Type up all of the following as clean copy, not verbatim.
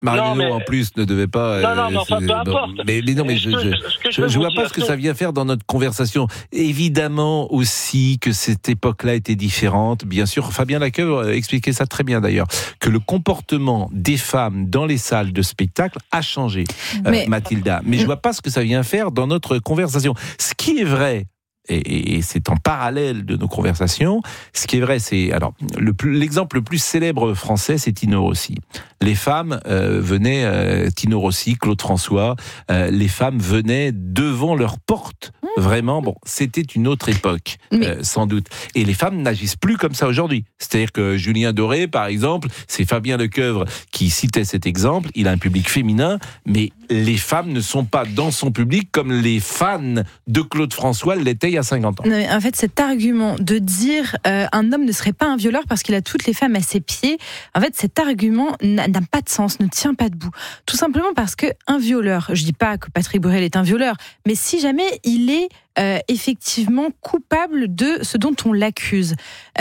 Marilyn en plus ne devait pas. Non, enfin, peu importe. Mais non, mais je vois pas ce que ça vient faire dans notre conversation. Évidemment aussi que cette époque-là était différente. Bien sûr, Fabien Laqueuve expliquait ça très bien d'ailleurs, que le comportement des femmes dans les salles de spectacle a changé, Mathilda. Mais je vois pas ce que ça vient faire dans notre conversation. Ce qui est vrai, et c'est en parallèle de nos conversations, ce qui est vrai, c'est... Alors, l'exemple le plus célèbre français, c'est Tino Rossi. Les femmes venaient, Tino Rossi, Claude François, les femmes venaient devant leur porte. Vraiment, bon, c'était une autre époque, sans doute. Et les femmes n'agissent plus comme ça aujourd'hui. C'est-à-dire que Julien Doré, par exemple, c'est Fabien Lecoeuvre qui citait cet exemple, il a un public féminin, mais les femmes ne sont pas dans son public comme les fans de Claude François l'étaient il y a 50 ans. Non, mais en fait, cet argument de dire un homme ne serait pas un violeur parce qu'il a toutes les femmes à ses pieds, en fait, cet argument n'a pas de sens, ne tient pas debout. Tout simplement parce qu'un violeur, je dis pas que Patrick Bruel est un violeur, mais si jamais il est effectivement coupable de ce dont on l'accuse,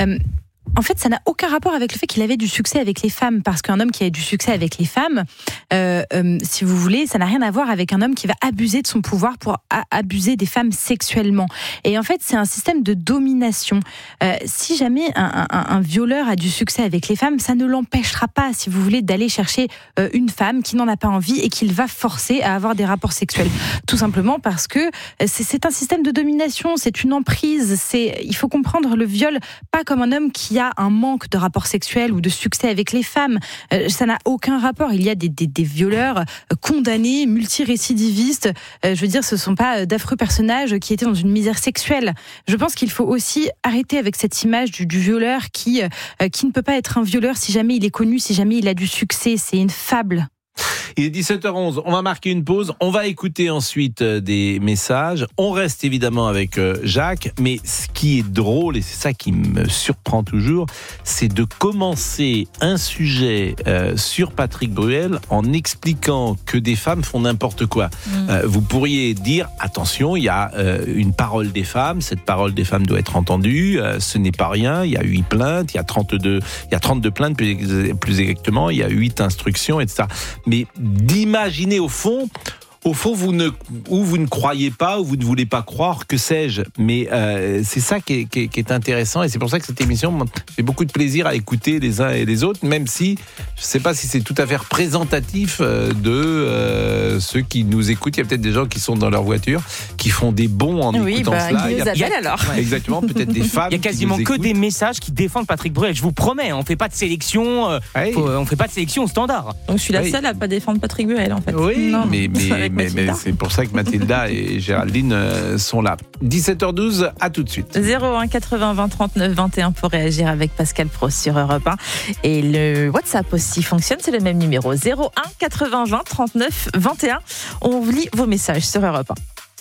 en fait, ça n'a aucun rapport avec le fait qu'il avait du succès avec les femmes, parce qu'un homme qui a du succès avec les femmes, si vous voulez, ça n'a rien à voir avec un homme qui va abuser de son pouvoir pour abuser des femmes sexuellement. Et en fait, c'est un système de domination. Si jamais un violeur a du succès avec les femmes, ça ne l'empêchera pas, si vous voulez, d'aller chercher une femme qui n'en a pas envie et qu'il va forcer à avoir des rapports sexuels. Tout simplement parce que c'est un système de domination, c'est une emprise. Il faut comprendre le viol pas comme un homme qui a un manque de rapports sexuels ou de succès avec les femmes. Ça n'a aucun rapport. Il y a des violeurs condamnés, multirécidivistes. Je veux dire, ce ne sont pas d'affreux personnages qui étaient dans une misère sexuelle. Je pense qu'il faut aussi arrêter avec cette image du violeur qui ne peut pas être un violeur si jamais il est connu, si jamais il a du succès. C'est une fable. Il est 17h11, on va marquer une pause, on va écouter ensuite des messages, on reste évidemment avec Jacques, mais ce qui est drôle, et c'est ça qui me surprend toujours, c'est de commencer un sujet sur Patrick Bruel en expliquant que des femmes font n'importe quoi. Vous pourriez dire, attention, il y a une parole des femmes, cette parole des femmes doit être entendue, ce n'est pas rien, il y a 8 plaintes, il y a 32 plaintes plus exactement, il y a 8 instructions, etc. Mais d'imaginer au fond, vous ne croyez pas, ou vous ne voulez pas croire, que sais-je. Mais c'est ça qui est intéressant, et c'est pour ça que cette émission fait beaucoup de plaisir à écouter les uns et les autres, même si je ne sais pas si c'est tout à fait représentatif de ceux qui nous écoutent. Il y a peut-être des gens qui sont dans leur voiture, qui font des bonds en écoutant cela. Il y a alors. Exactement, peut-être des femmes. Il y a quasiment que des messages qui défendent Patrick Bruel. Je vous promets, on ne fait pas de sélection, on fait pas de sélection au standard. Donc je suis la seule à pas défendre Patrick Bruel en fait. Oui, non, mais c'est pour ça que Mathilda et Géraldine sont là. 17h12, à tout de suite. 01 80 20 39 21 pour réagir avec Pascal Pro sur Europe 1. Et le WhatsApp aussi fonctionne, c'est le même numéro. 01 80 20 39 21. On lit vos messages sur Europe 1.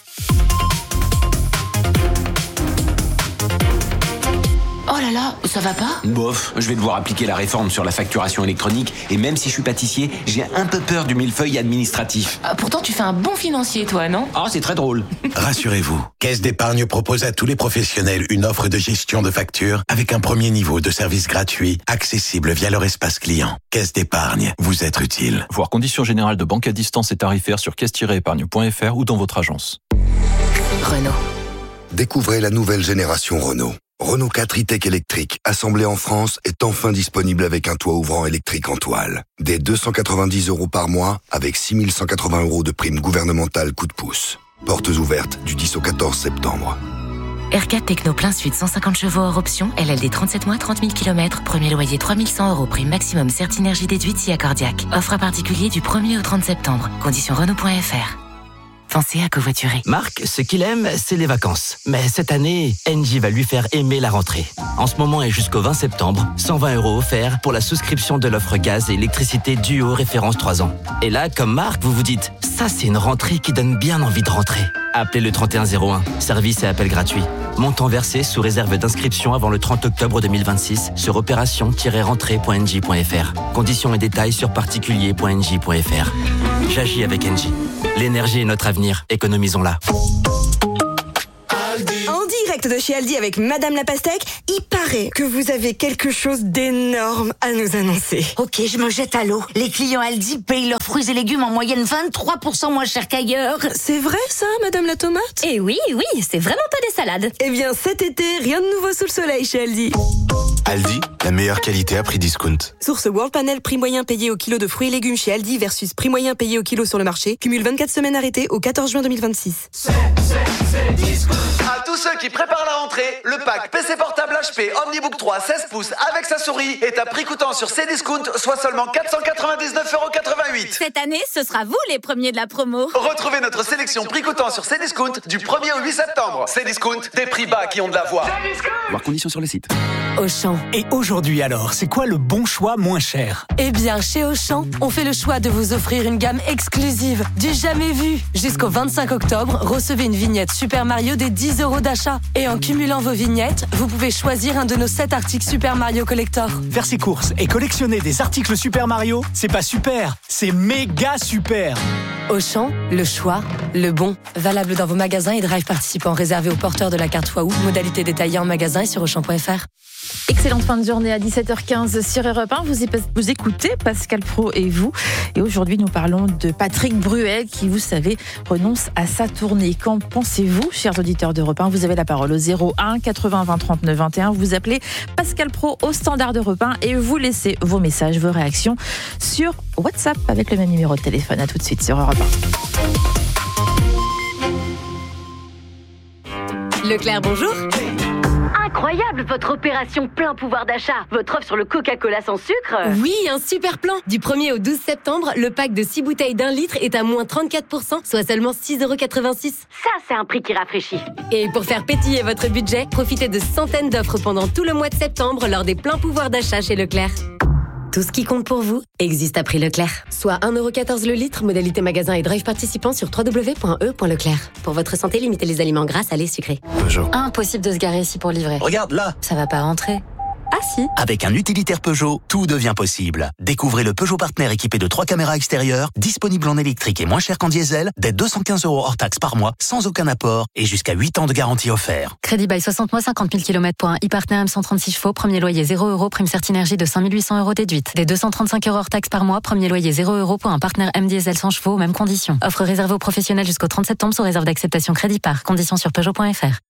Oh là là, ça va pas ? Bof, je vais devoir appliquer la réforme sur la facturation électronique, et même si je suis pâtissier, j'ai un peu peur du millefeuille administratif. Pourtant tu fais un bon financier toi, non ? Ah, c'est très drôle. Rassurez-vous, Caisse d'épargne propose à tous les professionnels une offre de gestion de factures avec un premier niveau de service gratuit, accessible via leur espace client. Caisse d'épargne, vous êtes utile. Voir conditions générales de banque à distance et tarifaires sur caisse-épargne.fr ou dans votre agence. Renault. Découvrez la nouvelle génération Renault. Renault 4 e-Tech électrique, assemblé en France, est enfin disponible avec un toit ouvrant électrique en toile. Dès 290 € par mois, avec 6 180 € de prime gouvernementale coup de pouce. Portes ouvertes du 10 au 14 septembre. R4 Techno plein sud, 150 chevaux hors option, LLD 37 mois, 30 000 km, premier loyer 3 100 €, prime maximum Certinergie déduite si accordiaque. Offre à particulier du 1er au 30 septembre. Conditions Renault.fr. Pensez à covoiturer. Marc, ce qu'il aime, c'est les vacances. Mais cette année, Engie va lui faire aimer la rentrée. En ce moment et jusqu'au 20 septembre, 120 € offerts pour la souscription de l'offre gaz et électricité Duo référence 3 ans. Et là, comme Marc, vous vous dites, ça c'est une rentrée qui donne bien envie de rentrer. Appelez le 3101, service et appel gratuit. Montant versé sous réserve d'inscription avant le 30 octobre 2026 sur opération-rentrée.engie.fr. Conditions et détails sur particulier.engie.fr. J'agis avec Engie. L'énergie est notre avenir, économisons-la. En direct de chez Aldi avec Madame la Pastèque. Il paraît que vous avez quelque chose d'énorme à nous annoncer. Ok, je me jette à l'eau. Les clients Aldi payent leurs fruits et légumes en moyenne 23% moins cher qu'ailleurs. C'est vrai ça, Madame la Tomate? Eh oui, c'est vraiment pas des salades. Eh bien, cet été, rien de nouveau sous le soleil chez Aldi. Aldi, la meilleure qualité à prix discount. Source World Panel, prix moyen payé au kilo de fruits et légumes chez Aldi versus prix moyen payé au kilo sur le marché. Cumule 24 semaines arrêtées au 14 juin 2026. C'est discount. À tous ceux qui préparent la rentrée, le pack PC portable HP Omnibook 3 16 pouces avec sa souris est à prix coûtant sur Cdiscount, soit seulement 499,88 €. Cette année, ce sera vous les premiers de la promo. Retrouvez notre sélection prix coûtant sur Cdiscount du 1er au 8 septembre. Cdiscount, des prix bas qui ont de la voix. Voir conditions sur le site. Auchan. Et aujourd'hui alors, c'est quoi le bon choix moins cher? Eh bien, chez Auchan, on fait le choix de vous offrir une gamme exclusive, du jamais vu. Jusqu'au 25 octobre, recevez une vignette Super Mario des 10 € d'achat. Et en cumulant vos vignettes, vous pouvez choisir un de nos 7 articles Super Mario Collector. Faire ses courses et collectionner des articles Super Mario, c'est pas super, c'est méga super. Auchan, le choix, le bon. Valable dans vos magasins et drive participants réservés aux porteurs de la carte Waouh. Modalité détaillée en magasin et sur Auchan.fr. Excellente fin de journée à 17h15 sur Europe 1. Vous écoutez Pascal Praud et vous. Et aujourd'hui, nous parlons de Patrick Bruel qui, vous savez, renonce à sa tournée. Qu'en pensez-vous, chers auditeurs d'Europe 1? Vous avez la parole au 01 80 20 39 21. Vous appelez Pascal Praud au standard d'Europe 1 et vous laissez vos messages, vos réactions sur WhatsApp avec le même numéro de téléphone. À tout de suite sur Europe 1. Leclerc, bonjour. Incroyable votre opération plein pouvoir d'achat. Votre offre sur le Coca-Cola sans sucre. Oui, un super plan. Du 1er au 12 septembre, le pack de 6 bouteilles d'1 litre est à moins 34%, soit seulement 6,86 €. Ça, c'est un prix qui rafraîchit. Et pour faire pétiller votre budget, profitez de centaines d'offres pendant tout le mois de septembre lors des pleins pouvoirs d'achat chez Leclerc. Tout ce qui compte pour vous existe à prix Leclerc. Soit 1,14 € le litre, modalité magasin et drive participant sur www.e.leclerc. Pour votre santé, limitez les aliments gras, salés, sucrés. Peugeot. Impossible de se garer ici pour livrer. Regarde là. Ça va pas rentrer. Ah si. Avec un utilitaire Peugeot, tout devient possible. Découvrez le Peugeot Partner équipé de 3 caméras extérieures, disponible en électrique et moins cher qu'en diesel, dès 215 € hors taxe par mois, sans aucun apport et jusqu'à 8 ans de garantie offert. Crédit by 60 mois, 50 000 km pour un e-Partner M136 chevaux, premier loyer 0 €, prime Certinergie de 5 800 € déduite. Dès 235 € hors taxe par mois, premier loyer 0 € pour un Partner M diesel 100 chevaux, mêmes conditions. Offre réservée aux professionnels jusqu'au 30 septembre sous réserve d'acceptation crédit par. Conditions sur Peugeot.fr.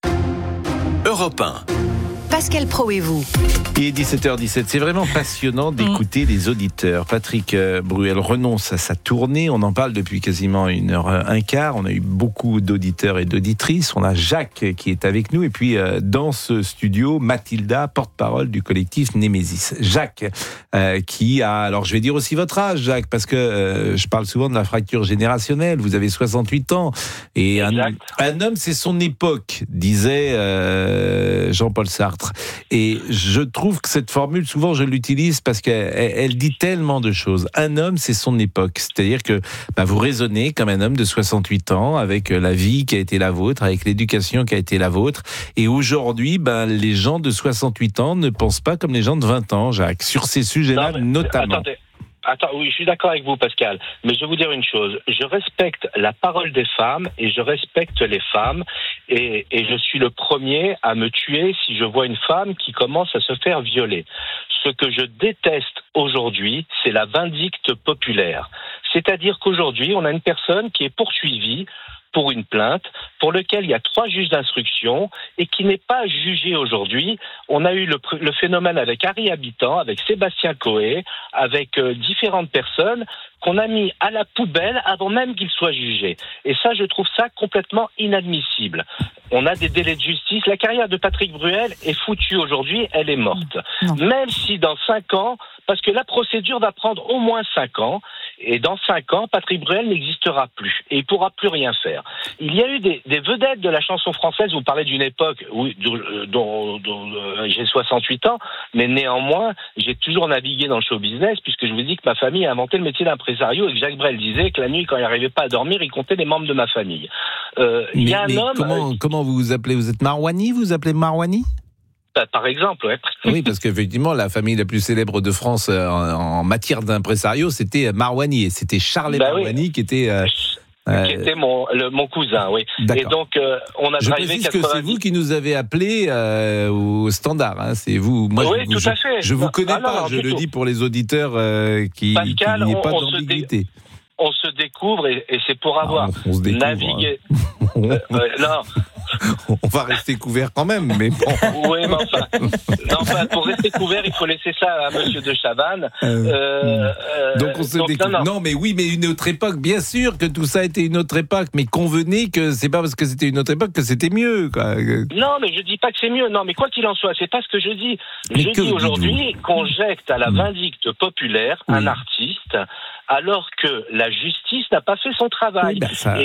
Europe 1. Pascal Praud et vous. Il est 17h17. C'est vraiment passionnant d'écouter les auditeurs. Patrick Bruel renonce à sa tournée. On en parle depuis quasiment 1h15. On a eu beaucoup d'auditeurs et d'auditrices. On a Jacques qui est avec nous. Et puis, dans ce studio, Mathilda, porte-parole du collectif Némésis. Jacques, qui a... Alors, je vais dire aussi votre âge, Jacques, parce que je parle souvent de la fracture générationnelle. Vous avez 68 ans. Et un homme, c'est son époque, disait Jean-Paul Sartre. Et je trouve que cette formule, souvent je l'utilise parce qu'elle dit tellement de choses. Un homme, c'est son époque. C'est-à-dire que vous raisonnez comme un homme de 68 ans, avec la vie qui a été la vôtre, avec l'éducation qui a été la vôtre. Et aujourd'hui, les gens de 68 ans ne pensent pas comme les gens de 20 ans, Jacques, sur ces sujets-là notamment. Attends, oui, je suis d'accord avec vous, Pascal. Mais je vais vous dire une chose. Je respecte la parole des femmes et je respecte les femmes. Et je suis le premier à me tuer si je vois une femme qui commence à se faire violer. Ce que je déteste aujourd'hui, c'est la vindicte populaire. C'est-à-dire qu'aujourd'hui, on a une personne qui est poursuivie pour une plainte, pour lequel il y a 3 juges d'instruction et qui n'est pas jugé aujourd'hui. On a eu le phénomène avec Harry Habitant, avec Sébastien Coé, avec différentes personnes qu'on a mis à la poubelle avant même qu'ils soient jugés. Et ça, je trouve ça complètement inadmissible. On a des délais de justice. La carrière de Patrick Bruel est foutue aujourd'hui, elle est morte. Non. Même si dans 5 ans, parce que la procédure va prendre au moins 5 ans, et dans 5 ans, Patrick Bruel n'existera plus et il pourra plus rien faire. Il y a eu des vedettes de la chanson française. Vous parlez d'une époque dont j'ai 68 ans, mais néanmoins, j'ai toujours navigué dans le show business puisque je vous dis que ma famille a inventé le métier d'impresario et que Jacques Brel disait que la nuit, quand il n'arrivait pas à dormir, il comptait les membres de ma famille. Il y a un homme. Comment vous vous appelez? Vous êtes Marouani? Vous vous appelez Marouani? Par exemple, ouais. Oui, parce qu'effectivement, la famille la plus célèbre de France en matière d'impresario, c'était Marouani. Et c'était Charles Marouani qui était Qui était mon cousin, oui. D'accord. Et donc, on a Je drivé précise que c'est vous qui nous avez appelé au standard. Hein. C'est vous. Moi, oui, tout à fait. Je vous connais non, pas. non, je le dis pour les auditeurs qui Pascal, n'y ait pas d'ambiguïté. On se découvre et c'est pour avoir on se découvre, navigué. Non. On va rester couvert quand même, mais bon. Oui, mais enfin, pour rester couvert, il faut laisser ça à Monsieur de Chavannes. Donc on se découvre. Non, mais oui, mais une autre époque. Bien sûr que tout ça était une autre époque, mais convenez que c'est pas parce que c'était une autre époque que c'était mieux, quoi. Non, mais je dis pas que c'est mieux. Non, mais quoi qu'il en soit, c'est pas ce que je dis. Mais je dis aujourd'hui qu'on jette à la vindicte populaire un artiste, alors que la justice n'a pas fait son travail.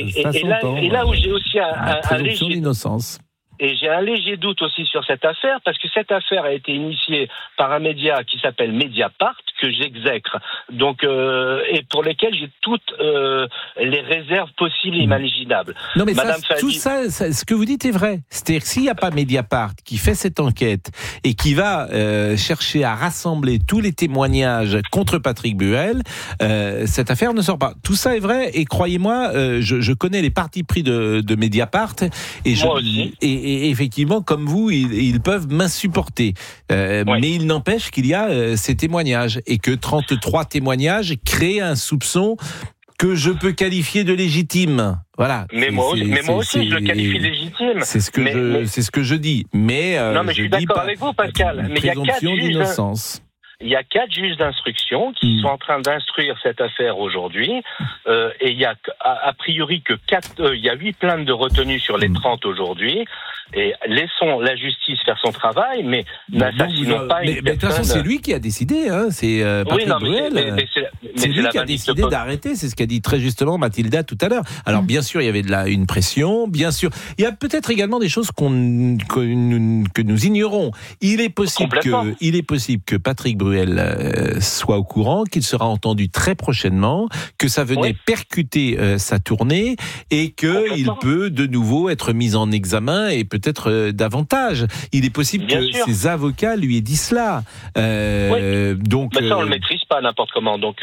Et là où j'ai aussi un léger d'innocence. Et j'ai un léger doute aussi sur cette affaire, parce que cette affaire a été initiée par un média qui s'appelle Mediapart, que j'exècre, donc, et pour lesquels j'ai toutes les réserves possibles et imaginables. Non, mais Madame tout Fadi... ça, ce que vous dites est vrai. C'est-à-dire que s'il n'y a pas Mediapart qui fait cette enquête et qui va chercher à rassembler tous les témoignages contre Patrick Bruel, cette affaire ne sort pas. Tout ça est vrai, et croyez-moi, je connais les partis pris de Mediapart, et moi aussi. Et effectivement, comme vous, ils peuvent m'insupporter. Mais il n'empêche qu'il y a ces témoignages, et que 33 témoignages créent un soupçon que je peux qualifier de légitime. Voilà. Mais moi aussi, je le qualifie de légitime. C'est ce que je dis. Mais non, mais je suis d'accord avec vous, Pascal. Mais il y a 4 juges d'innocence. Il y a 4 juges d'instruction qui sont en train d'instruire cette affaire aujourd'hui, et il y a a priori que 8 plaintes de retenue sur les 30 aujourd'hui, et laissons la justice faire son travail, mais n'assassinons pas une personne. Mais de toute façon, c'est lui qui a décidé, hein, c'est Patrick Bruel. C'est lui qui a décidé d'arrêter, c'est ce qu'a dit très justement Mathilda tout à l'heure. Alors bien sûr, il y avait une pression, bien sûr. Il y a peut-être également des choses que nous ignorons. Il est possible que Patrick Bruel soit au courant, qu'il sera entendu très prochainement, que ça venait percuter sa tournée, et qu'il peut de nouveau être mis en examen, et peut-être davantage. Il est possible que ses avocats lui aient dit cela. Donc, mais ça, on le maîtrise pas n'importe comment. Donc,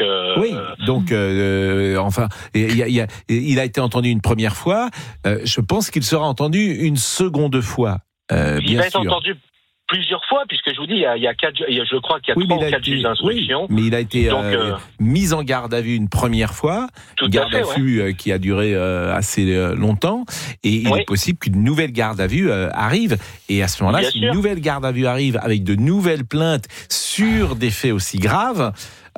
enfin, il a été entendu une première fois. Je pense qu'il sera entendu une seconde fois. Il va être entendu plusieurs fois, puisque je vous dis, je crois qu'il y a 3 ou 4 juges d'instruction. Mais il a été mis en garde à vue une première fois, garde à vue qui a duré assez longtemps, et il est possible qu'une nouvelle garde à vue arrive, et à ce moment-là, si une nouvelle garde à vue arrive avec de nouvelles plaintes sur des faits aussi graves,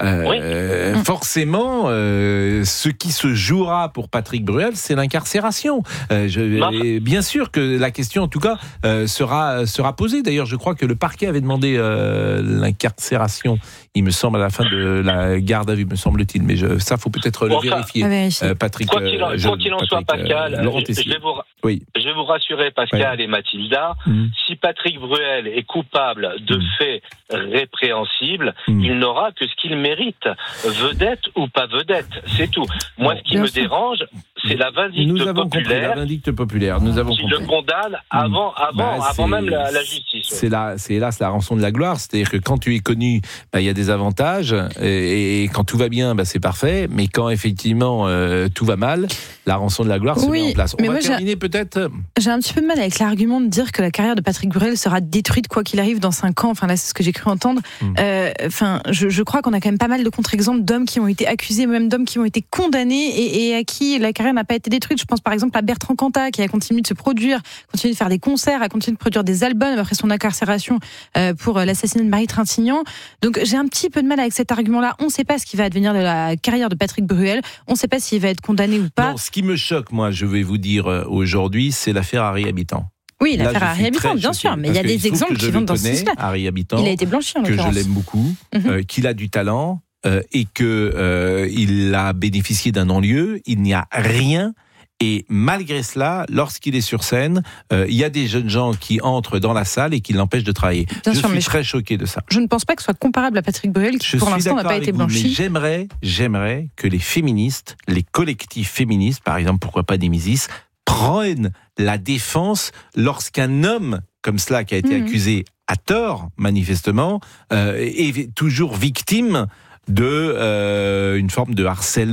forcément, ce qui se jouera pour Patrick Bruel, c'est l'incarcération. Bien sûr que la question, en tout cas, sera posée. D'ailleurs, je crois que le parquet avait demandé l'incarcération, il me semble, à la fin de la garde à vue, me semble-t-il. Mais ça, faut peut-être le vérifier. Patrick, quoi qu'il en soit, Pascal, je vais vous rassurer, Pascal et Mathilda, si Patrick Bruel est coupable de faits répréhensibles, il n'aura que ce qu'il mérite, vedette ou pas vedette, c'est tout. Moi, ce qui me dérange, c'est la vindicte populaire. Qui le condamne avant même la justice. C'est hélas la rançon de la gloire, c'est-à-dire que quand tu es connu, il y a des avantages, et quand tout va bien, c'est parfait, mais quand effectivement tout va mal, la rançon de la gloire se met en place. On va terminer peut-être. J'ai un petit peu de mal avec l'argument de dire que la carrière de Patrick Bruel sera détruite quoi qu'il arrive dans 5 ans. Enfin là, c'est ce que j'ai cru entendre. Je crois qu'on a quand même pas mal de contre-exemples d'hommes qui ont été accusés, même d'hommes qui ont été condamnés et à qui la carrière n'a pas été détruite. Je pense par exemple à Bertrand Cantat, qui a continué de se produire, continué de faire des concerts, a continué de produire des albums après son incarcération pour l'assassinat de Marie Trintignant. Donc j'ai un petit peu de mal avec cet argument-là. On ne sait pas ce qui va advenir de la carrière de Patrick Bruel. On ne sait pas s'il va être condamné ou pas. Non, ce qui me choque, moi, je vais vous dire aujourd'hui, c'est l'affaire Harry Habitant. Oui, l'affaire Harry Habitant, bien sûr, mais il y a des exemples qui vont dans ce sens-là. Harry Habitant, il a été blanchi en l'occurrence. Que je l'aime beaucoup, qu'il a du talent, et que il a bénéficié d'un non-lieu. Il n'y a rien. Et malgré cela, lorsqu'il est sur scène, il y a des jeunes gens qui entrent dans la salle et qui l'empêchent de travailler. Je suis très choqué de ça. Je ne pense pas que ce soit comparable à Patrick Bruel, qui pour l'instant n'a pas été blanchi. Mais j'aimerais que les féministes, les collectifs féministes, par exemple, pourquoi pas Némésis, prennent la défense lorsqu'un homme comme cela, qui a été accusé à tort, manifestement, est toujours victime de une forme de harcèlement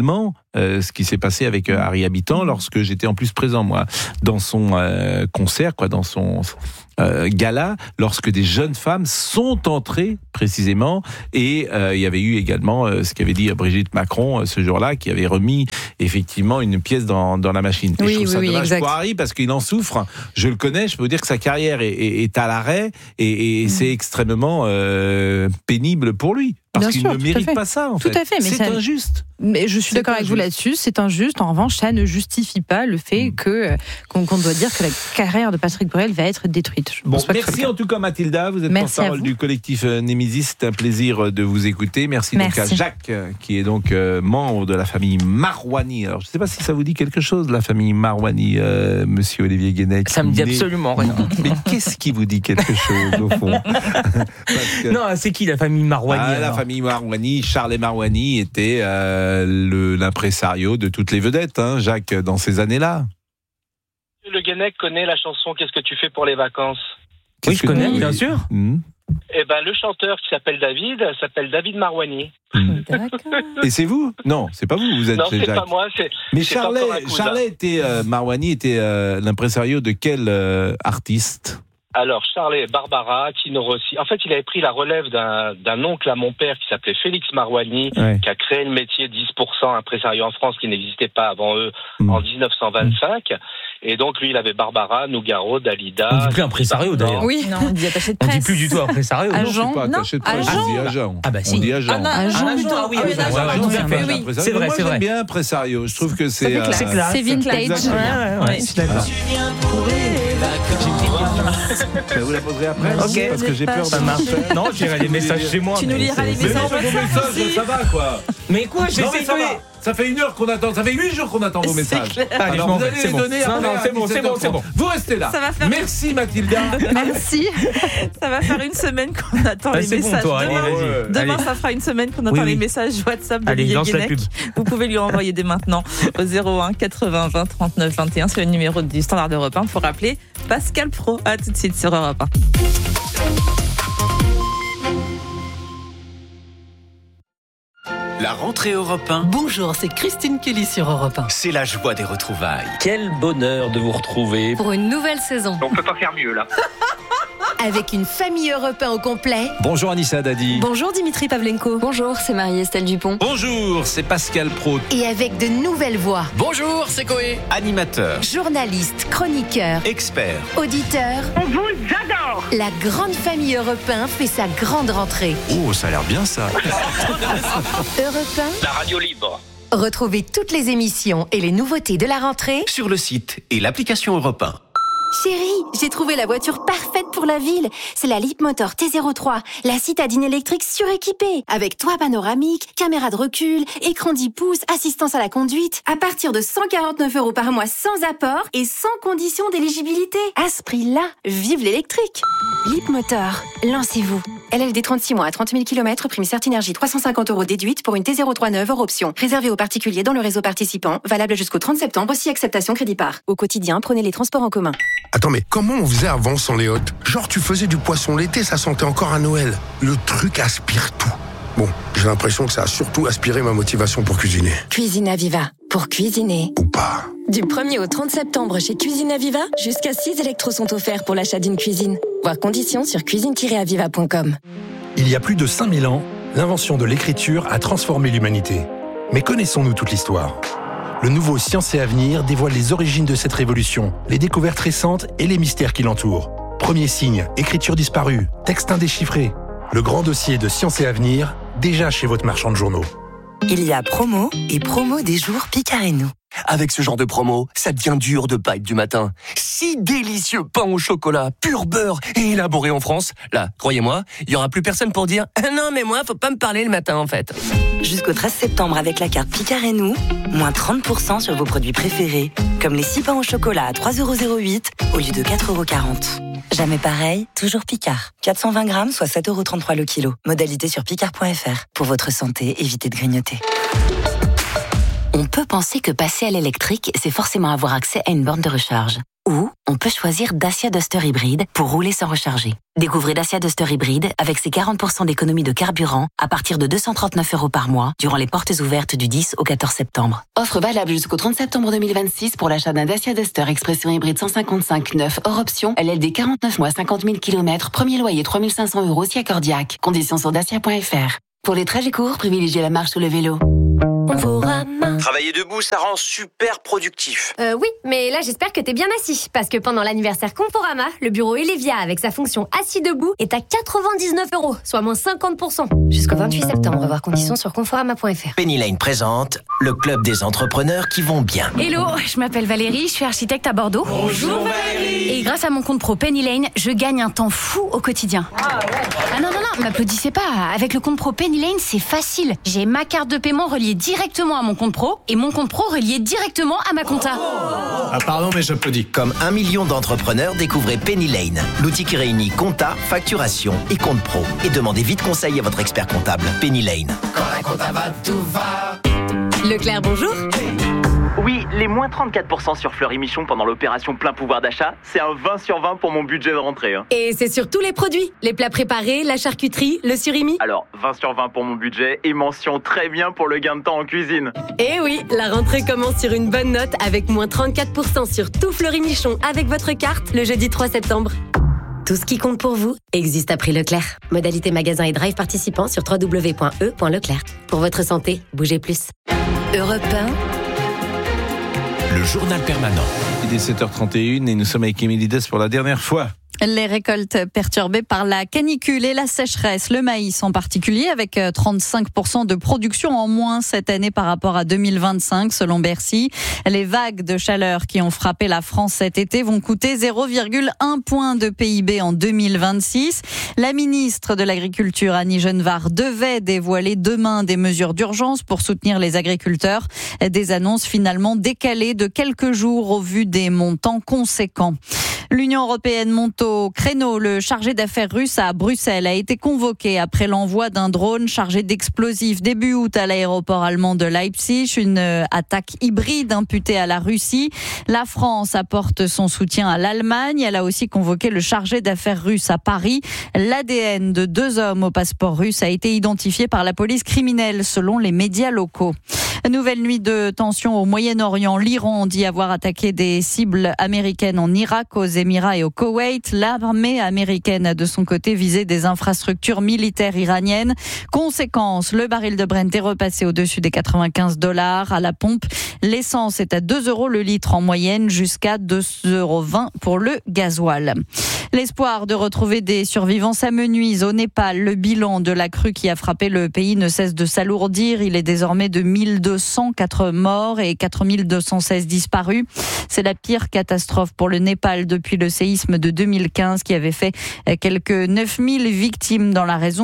ce qui s'est passé avec Harry Habitant lorsque j'étais en plus présent, moi, dans son concert, dans son gala, lorsque des jeunes femmes sont entrées précisément, et il y avait eu également ce qu'avait dit Brigitte Macron ce jour-là, qui avait remis effectivement une pièce dans la machine. Et je trouve ça dommage pour Harry, parce qu'il en souffre. Je le connais, je peux vous dire que sa carrière est à l'arrêt, et c'est extrêmement pénible pour lui. Parce qu'il ne mérite pas ça, en fait. Tout à fait, mais c'est injuste. Mais je suis d'accord avec vous là-dessus, c'est injuste. En revanche, ça ne justifie pas le fait qu'on doit dire que la carrière de Patrick Bruel va être détruite. Bon, merci en tout cas Mathilda, vous êtes porte-parole du collectif Némésis, c'est un plaisir de vous écouter. Merci. Donc à Jacques, qui est donc membre de la famille Marouani. Alors je ne sais pas si ça vous dit quelque chose, la famille Marouani, monsieur Olivier Guénec. Ça me dit absolument rien. Mais qu'est-ce qui vous dit quelque chose au fond? Non, c'est qui la famille Marouani? La famille Marouani, Charles Marouani était l'impresario de toutes les vedettes, Jacques, dans ces années-là. Le Guénec connaît la chanson « Qu'est-ce que tu fais pour les vacances ?» Oui, je connais, bien sûr. Eh ben, le chanteur qui s'appelle David Marouani. Et c'est vous? Non, c'est pas vous. Vous êtes non, c'est Jacques. Pas moi. Mais Charlet était Marouani était l'impresario de quel artiste? Alors, Charlet, Barbara, Tino Rossi. En fait, il avait pris la relève d'un oncle à mon père qui s'appelait Félix Marouani, qui a créé le métier 10% impresario en France qui n'existait pas avant eux en 1925. Et donc, lui, il avait Barbara, Nougaro, Dalida. On dit plus impresario d'ailleurs. Oui, non, on dit attaché de presse. On dit plus du tout impresario. Agent, non, attaché de presse, on dit agent. Ah bah si. On dit agent. Ah oui, c'est vrai. Moi, j'aime bien impresario. Je trouve que c'est classe. C'est vintage. Vous la poserez après? Ok. Parce que j'ai peur de marcher. Non, j'irai les messages chez moi. Tu nous liras les messages. Ça va quoi. Mais quoi, j'ai fait ça fait 1 heure qu'on attend, ça fait 8 jours qu'on attend vos messages. Allez, alors vous allez les donner après. Non, c'est bon. Vous restez là. Merci Mathilda. Merci. Ça va faire 1 semaine qu'on attend les messages. Demain, ça fera 1 semaine qu'on attend les messages WhatsApp de Olivier Guénec. Vous pouvez lui envoyer dès maintenant au 01 80 20 39 21. C'est le numéro du Standard d'Europe 1 pour rappeler Pascal Praud. À tout de suite sur Europe 1. La rentrée Europe 1. Bonjour, c'est Christine Kelly sur Europe 1. C'est la joie des retrouvailles. Quel bonheur de vous retrouver. Pour une nouvelle saison. On peut pas faire mieux là. Avec une famille Europe 1 au complet. Bonjour Anissa Dadi. Bonjour Dimitri Pavlenko. Bonjour, c'est Marie-Estelle Dupont. Bonjour, c'est Pascal Praud. Et avec de nouvelles voix. Bonjour, c'est Coé. Animateur, Journalistes, chroniqueurs, expert, auditeurs. On vous adore. La grande famille Europe 1 fait sa grande rentrée. Oh, ça a l'air bien ça. Europe 1. La radio libre. Retrouvez toutes les émissions et les nouveautés de la rentrée sur le site et l'application Europe 1. Chérie, j'ai trouvé la voiture parfaite pour la ville. C'est la Leapmotor T03, la citadine électrique suréquipée. Avec toit panoramique, caméra de recul, écran 10 pouces, assistance à la conduite. À partir de 149 € par mois sans apport et sans condition d'éligibilité. À ce prix-là, vive l'électrique. Leapmotor, lancez-vous. LLD 36 mois à 30 000 km, prime Certinergie 350 € déduite pour une T03 neuve hors option. Réservé aux particuliers dans le réseau participant, valable jusqu'au 30 septembre, si acceptation crédit par. Au quotidien, prenez les transports en commun. Attends, mais comment on faisait avant sans les hôtes? Genre, tu faisais du poisson l'été, ça sentait encore à Noël. Le truc aspire tout. Bon, j'ai l'impression que ça a surtout aspiré ma motivation pour cuisiner. Cuisine Aviva, pour cuisiner. Ou pas. Du 1er au 30 septembre chez Cuisine Aviva, jusqu'à 6 électros sont offerts pour l'achat d'une cuisine. Voir conditions sur cuisine-aviva.com. Il y a plus de 5000 ans, l'invention de l'écriture a transformé l'humanité. Mais connaissons-nous toute l'histoire? Le nouveau Science et Avenir dévoile les origines de cette révolution, les découvertes récentes et les mystères qui l'entourent. Premier signe, écriture disparue, texte indéchiffré. Le grand dossier de Science et Avenir, déjà chez votre marchand de journaux. Il y a promo et promo des jours Picard et nous. Avec ce genre de promo, ça devient dur de bite du matin. 6 délicieux pains au chocolat, pur beurre et élaborés en France. Là, croyez-moi, il y aura plus personne pour dire « Non mais moi, faut pas me parler le matin en fait ». Jusqu'au 13 septembre avec la carte Picard et nous, moins 30% sur vos produits préférés, comme les 6 pains au chocolat à 3,08 € au lieu de 4,40 €. Jamais pareil, toujours Picard. 420 grammes, soit 7,33 € le kilo. Modalité sur picard.fr. Pour votre santé, évitez de grignoter. On peut penser que passer à l'électrique, c'est forcément avoir accès à une borne de recharge. Ou on peut choisir Dacia Duster Hybride pour rouler sans recharger. Découvrez Dacia Duster Hybride avec ses 40% d'économie de carburant à partir de 239 € par mois durant les portes ouvertes du 10 au 14 septembre. Offre valable jusqu'au 30 septembre 2026 pour l'achat d'un Dacia Duster Expression Hybride 155 neuf hors option, LLD 49 mois 50 000 km, premier loyer 3 500 € si accordiaque. Conditions sur dacia.fr. Pour les trajets courts, privilégiez la marche ou le vélo. Travailler debout, ça rend super productif. Oui, mais là j'espère que t'es bien assis. Parce que pendant l'anniversaire Conforama, le bureau Elevia avec sa fonction assis debout est à 99 €, soit moins 50%. Jusqu'au 28 septembre, voir conditions sur conforama.fr. Penny Lane présente le club des entrepreneurs qui vont bien. Hello, je m'appelle Valérie, je suis architecte à Bordeaux. Bonjour Valérie. Et grâce à mon compte pro Penny Lane, je gagne un temps fou au quotidien. Ah non, m'applaudissez pas. Avec le compte pro Penny Lane, c'est facile. J'ai ma carte de paiement reliée directement à mon compte pro et mon compte pro relié directement à ma compta. Ah pardon, mais j'applaudis. Comme 1 million d'entrepreneurs, découvrez Penny Lane, l'outil qui réunit compta, facturation et compte pro. Et demandez vite conseil à votre expert comptable. Penny Lane. Quand la compta va, tout va. Leclerc, bonjour. Oui, les moins 34% sur Fleury Michon pendant l'opération plein pouvoir d'achat, c'est un 20 sur 20 pour mon budget de rentrée. Et c'est sur tous les produits, les plats préparés, la charcuterie, le surimi. Alors, 20 sur 20 pour mon budget et mention très bien pour le gain de temps en cuisine. Et oui, la rentrée commence sur une bonne note avec moins 34% sur tout Fleury Michon avec votre carte le jeudi 3 septembre. Tout ce qui compte pour vous existe à prix Leclerc. Modalité magasin et drive participants sur www.e.leclerc. Pour votre santé, bougez plus. Europe 1. Le journal permanent. Il est 7h31 et nous sommes avec Émilie Dess pour la dernière fois. Les récoltes perturbées par la canicule et la sécheresse, le maïs en particulier, avec 35% de production en moins cette année par rapport à 2025 selon Bercy. Les vagues de chaleur qui ont frappé la France cet été vont coûter 0,1 point de PIB en 2026. La ministre de l'Agriculture, Annie Genevard, devait dévoiler demain des mesures d'urgence pour soutenir les agriculteurs. Des annonces finalement décalées de quelques jours au vu des montants conséquents. L'Union européenne monte au créneau. Le chargé d'affaires russe à Bruxelles a été convoqué après l'envoi d'un drone chargé d'explosifs début août à l'aéroport allemand de Leipzig. Une attaque hybride imputée à la Russie. La France apporte son soutien à l'Allemagne. Elle a aussi convoqué le chargé d'affaires russe à Paris. L'ADN de 2 hommes au passeport russe a été identifié par la police criminelle selon les médias locaux. Nouvelle nuit de tension au Moyen-Orient. L'Iran dit avoir attaqué des cibles américaines en Irak, aux Émirats et au Koweït. L'armée américaine a de son côté visé des infrastructures militaires iraniennes. Conséquence, le baril de Brent est repassé au-dessus des $95 à la pompe. L'essence est à 2 € le litre en moyenne, jusqu'à 2,20 € pour le gasoil. L'espoir de retrouver des survivants s'amenuise au Népal. Le bilan de la crue qui a frappé le pays ne cesse de s'alourdir. Il est désormais de 1204 morts et 4216 disparus. C'est la pire catastrophe pour le Népal depuis le séisme de 2015 qui avait fait quelques 9000 victimes dans la région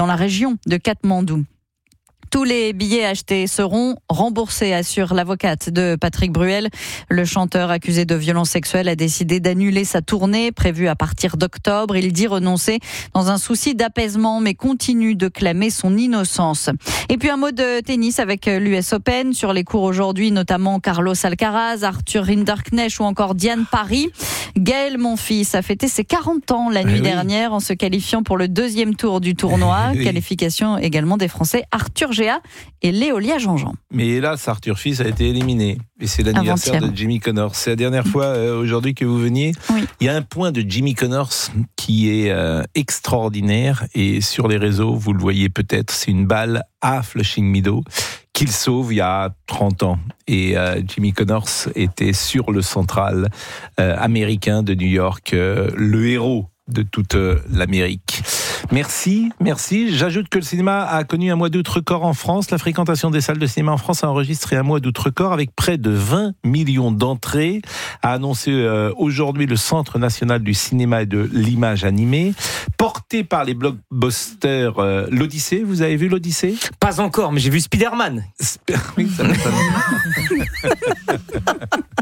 de Katmandou. Tous les billets achetés seront remboursés, assure l'avocate de Patrick Bruel. Le chanteur accusé de violences sexuelles a décidé d'annuler sa tournée prévue à partir d'octobre. Il dit renoncer dans un souci d'apaisement, mais continue de clamer son innocence. Et puis un mot de tennis avec l'US Open. Sur les cours aujourd'hui, notamment Carlos Alcaraz, Arthur Rinderknecht ou encore Diane Paris. Gaël Monfils a fêté ses 40 ans la nuit dernière en se qualifiant pour le 2e tour du tournoi. Qualification également des Français Arthur Géa et Léolia Jean-Jean. Mais hélas, Arthur Fils a été éliminé. Et c'est l'anniversaire de Jimmy Connors. C'est la dernière fois aujourd'hui que vous veniez. Oui. Il y a un point de Jimmy Connors qui est extraordinaire. Et sur les réseaux, vous le voyez peut-être, c'est une balle à Flushing Meadows qu'il sauve il y a 30 ans. Et Jimmy Connors était sur le Central américain de New York, le héros de toute l'Amérique. Merci. J'ajoute que le cinéma a connu un mois d'août record en France. La fréquentation des salles de cinéma en France a enregistré un mois d'août record avec près de 20 millions d'entrées, a annoncé aujourd'hui le Centre national du cinéma et de l'image animée, porté par les blockbusters l'Odyssée. Vous avez vu l'Odyssée ? Pas encore, mais j'ai vu Spider-Man. Oui, ça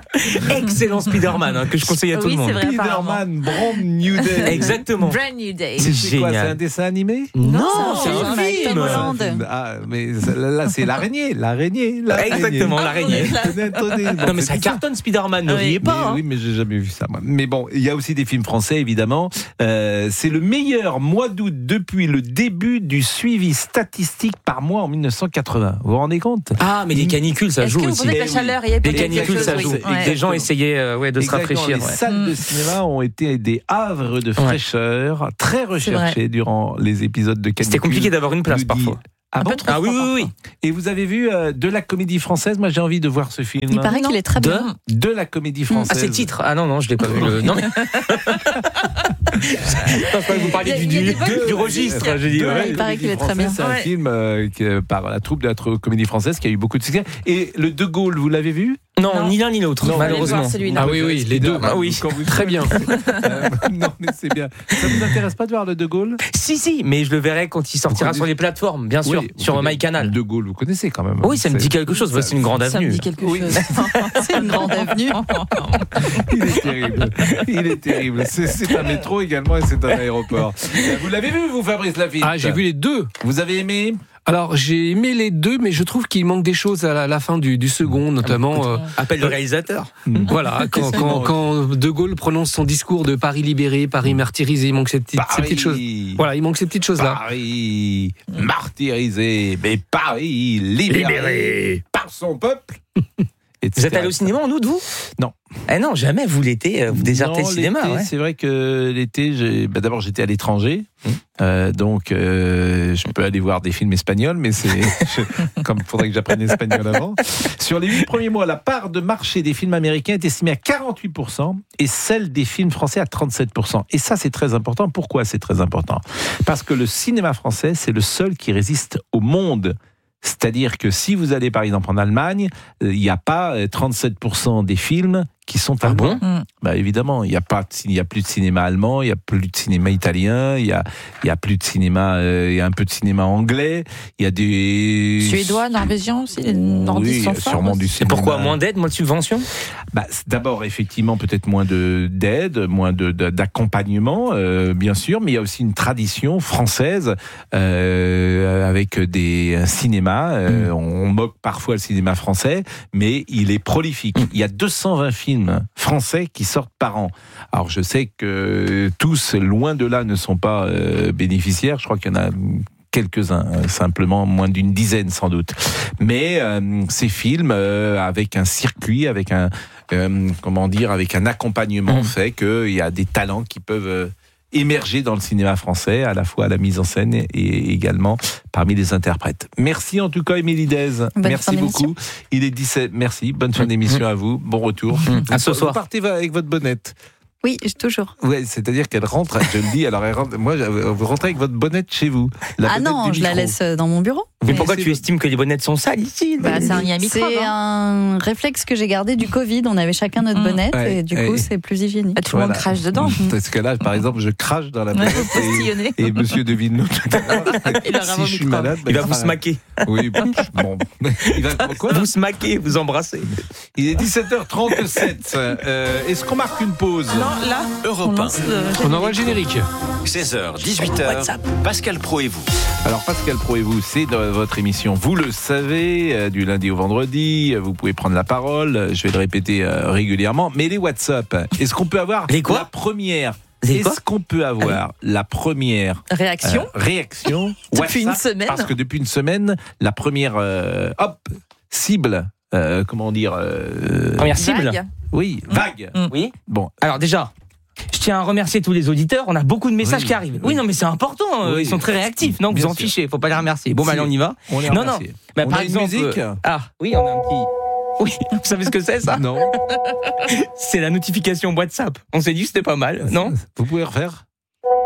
excellent Spider-Man que je conseille à tout le monde. C'est vrai, Spider-Man Brand New Day. Exactement. Brand New Day. C'est quoi, c'est un génial. dessin animé? Non, c'est un film. Tom Holland. Ah, mais là, c'est l'araignée. Exactement, l'araignée. Non, mais ça cartonne Spider-Man, ne riez pas. Oui, mais j'ai jamais vu ça, moi. Mais bon, il y a aussi des films français, évidemment. C'est le meilleur mois d'août depuis le début du suivi statistique par mois en 1980. Vous vous rendez compte? Ah, mais les canicules, ça Est-ce joue que vous aussi. pensez que la chaleur y est Les canicules, ça joue. Les gens essayaient de se rafraîchir. Les salles de cinéma ont été des havres de fraîcheur, très recherchés durant les épisodes de canicule. C'était compliqué d'avoir une place parfois. Ah bon? Ah oui. Et vous avez vu de la comédie française? Moi, j'ai envie de voir ce film. Il paraît qu'il est très bien. De la comédie française. Ah, c'est le titre. Ah non, je l'ai pas vu. Non, mais... Je pense pas que vous parliez du registre. J'ai dit, il paraît qu'il est très bien. C'est un film par la troupe de la comédie française qui a eu beaucoup de succès. Et le De Gaulle, vous l'avez vu? Non, ni l'un ni l'autre, malheureusement. Ah oui, les deux. Ah oui, très bien. Non, mais c'est bien. Ça vous intéresse pas de voir le De Gaulle? Si, mais je le verrai quand il sortira sur les plateformes, bien sûr, sur MyCanal. Le De Gaulle, vous connaissez quand même. Oui, ça me dit quelque chose. C'est une grande avenue. Ça me dit quelque chose. C'est une grande avenue. Il est terrible. C'est un métro également et c'est un aéroport. Vous l'avez vu, vous, Fabrice Lafitte? Ah, j'ai vu les deux. Vous avez aimé? Alors, j'ai aimé les deux, mais je trouve qu'il manque des choses à la fin du second, notamment. Appel le réalisateur. Voilà, quand De Gaulle prononce son discours de Paris libéré, Paris martyrisé, il manque ces petites choses. Voilà, il manque ces petites choses-là. Paris martyrisé, mais Paris libéré par son peuple. Vous êtes allé au cinéma en août, vous? Non. Eh non, jamais. Vous l'été, vous désertez le cinéma. Ouais. C'est vrai que l'été, d'abord j'étais à l'étranger, donc je peux aller voir des films espagnols, mais comme il faudrait que j'apprenne l'espagnol avant. Sur les 8 premiers mois, la part de marché des films américains est estimée à 48% et celle des films français à 37%. Et ça, c'est très important. Pourquoi c'est très important? Parce que le cinéma français, c'est le seul qui résiste au monde. C'est-à-dire que si vous allez par exemple en Allemagne, il n'y a pas 37% des films qui sont allemands. Bah évidemment, il y a plus de cinéma allemand, il y a plus de cinéma italien, il y a plus de cinéma, il y a un peu de cinéma anglais, il y a des Suédois, norvégiens aussi, les nordistes sont forts. Sûrement du cinéma. Et pourquoi moins d'aide, moins de subventions? Bah d'abord effectivement peut-être moins d'aide, moins d'accompagnement, bien sûr, mais il y a aussi une tradition française avec un cinéma. On moque parfois le cinéma français, mais il est prolifique. Il y a 220 films français qui sortent par an. Alors je sais que tous, loin de là, ne sont pas bénéficiaires. Je crois qu'il y en a quelques-uns, simplement moins d'une dizaine sans doute. Mais ces films, avec un circuit, avec avec un accompagnement, fait qu'il y a des talents qui peuvent émerger dans le cinéma français, à la fois à la mise en scène et également parmi les interprètes. Merci en tout cas, Émilie Dez. Merci beaucoup. Il est 17. Merci. Bonne fin d'émission à vous. Bon retour. À ce soir. Vous partez avec votre bonnette. Oui, toujours. Ouais, c'est-à-dire qu'elle rentre, je le dis, alors vous rentrez avec votre bonnette chez vous. Ah non, je la laisse dans mon bureau. Mais pourquoi tu estimes que les bonnettes sont sales ici? C'est un lien microbe. C'est un réflexe que j'ai gardé du Covid. On avait chacun notre bonnette et du coup, c'est plus hygiénique. Tout le monde crache dedans. Parce que là, par exemple, je crache dans la bonnette et monsieur de Villeneuve, si je suis malade, il va vous smaquer. Oui, bon. Il va quoi? Vous smaquer, vous embrasser. Il est 17h37. Est-ce qu'on marque une pause? Non, là, Europe 1. On envoie le générique. 16h, 18h, Pascal Pro et vous. Alors Pascal Pro et vous, c'est dans votre émission, vous le savez, du lundi au vendredi, vous pouvez prendre la parole, je vais le répéter régulièrement, mais les WhatsApp, est-ce qu'on peut avoir la première la première réaction depuis WhatsApp, une semaine? Parce que depuis une semaine, la première cible, première cible. Vague. Oui, vague. Oui. Bon, alors déjà, je tiens à remercier tous les auditeurs. On a beaucoup de messages qui arrivent. Oui, non, mais c'est important. Ils sont très réactifs. Donc, vous en fichez. Faut pas les remercier. Bon, allez, on y va. On les remercie. Bah, on par a exemple, une musique. Oui, on a un petit. Oui, vous savez ce que c'est, ça? Non. C'est la notification WhatsApp. On s'est dit que c'était pas mal, non? Vous pouvez refaire?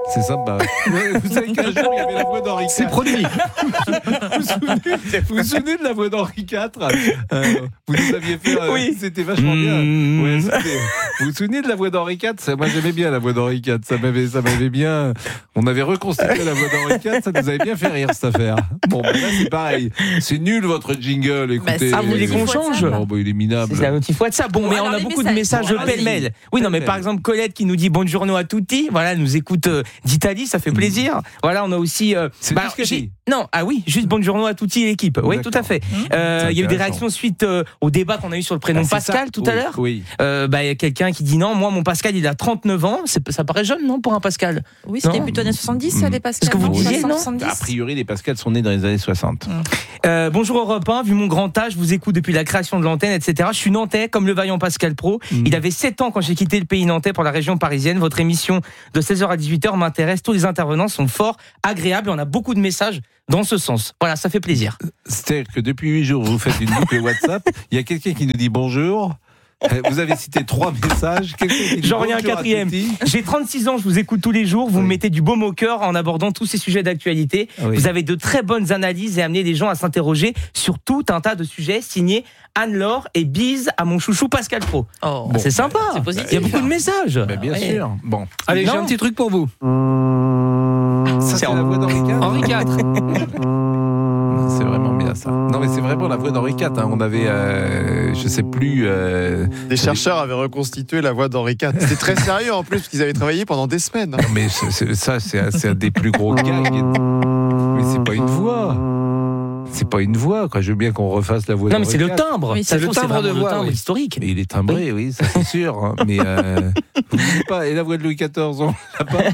C'est sympa. Vous savez qu'un jour, il y avait la voix d'Henri IV. C'est produit. Vous vous souvenez de la voix d'Henri IV vous nous aviez fait. Oui. C'était vachement bien. Ouais, vous vous souvenez de la voix d'Henri IV? Moi, j'aimais bien la voix d'Henri IV. Ça m'avait bien. On avait reconstitué la voix d'Henri IV. Ça nous avait bien fait rire, cette affaire. Bon, là, c'est pareil. C'est nul, votre jingle. Écoutez. Vous voulez qu'on change? Il est minable. C'est un petit fois de ça. Bon, mais on a beaucoup de messages pêle-mêle. Oui, non, mais par exemple, Colette qui nous dit buongiorno a tutti. Voilà, elle nous écoute d'Italie, ça fait plaisir. Voilà, on a aussi. C'est tout ce que j'ai. Non, juste buongiorno a tutti l'équipe. Oui, tout à fait. Il y a eu des réactions suite au débat qu'on a eu sur le prénom Pascal tout à l'heure. Oui. Il y a quelqu'un qui dit non, moi mon Pascal il a 39 ans. Ça paraît jeune, non, pour un Pascal? Oui, c'était plutôt années 70, les Pascal. Ce que vous disiez, non? A priori, les Pascal sont nés dans les années 60. Bonjour Europe 1, vu mon grand âge, je vous écoute depuis la création de l'antenne, etc. Je suis nantais, comme le vaillant Pascal Pro. Il avait 7 ans quand j'ai quitté le pays nantais pour la région parisienne. Votre émission de 16h à 18h m'intéresse. Tous les intervenants sont forts, agréables. On a beaucoup de messages dans ce sens. Voilà, ça fait plaisir. C'est-à-dire que depuis 8 jours, vous faites une boucle WhatsApp. Il y a quelqu'un qui nous dit bonjour. Vous avez cité 3 messages. J'en reviens un 4e. J'ai 36 ans, je vous écoute tous les jours. Vous me mettez du baume au cœur en abordant tous ces sujets d'actualité. Vous avez de très bonnes analyses et amenez les gens à s'interroger sur tout un tas de sujets. Signé Anne-Laure et bise à mon chouchou Pascal Pro. C'est sympa. C'est positif. Il y a beaucoup de messages. Bien sûr. Bon. Allez, j'ai un petit truc pour vous. Ça, c'est la voix d'Henri IV. Henri IV. C'est vraiment bien ça. Non, mais c'est vraiment la voix d'Henri IV. On avait, je sais plus. Des chercheurs avaient reconstitué la voix d'Henri IV. C'était très sérieux en plus, parce qu'ils avaient travaillé pendant des semaines. Non, mais c'est un des plus gros gags. Mais c'est pas une voix. C'est pas une voix, quoi. Je veux bien qu'on refasse la voix. Non, mais c'est le timbre. Oui, c'est le timbre de voix, timbre historique. Mais il est timbré, oui, ça c'est sûr. Hein. Mais vous dites pas. Et la voix de Louis XIV, on l'a pas.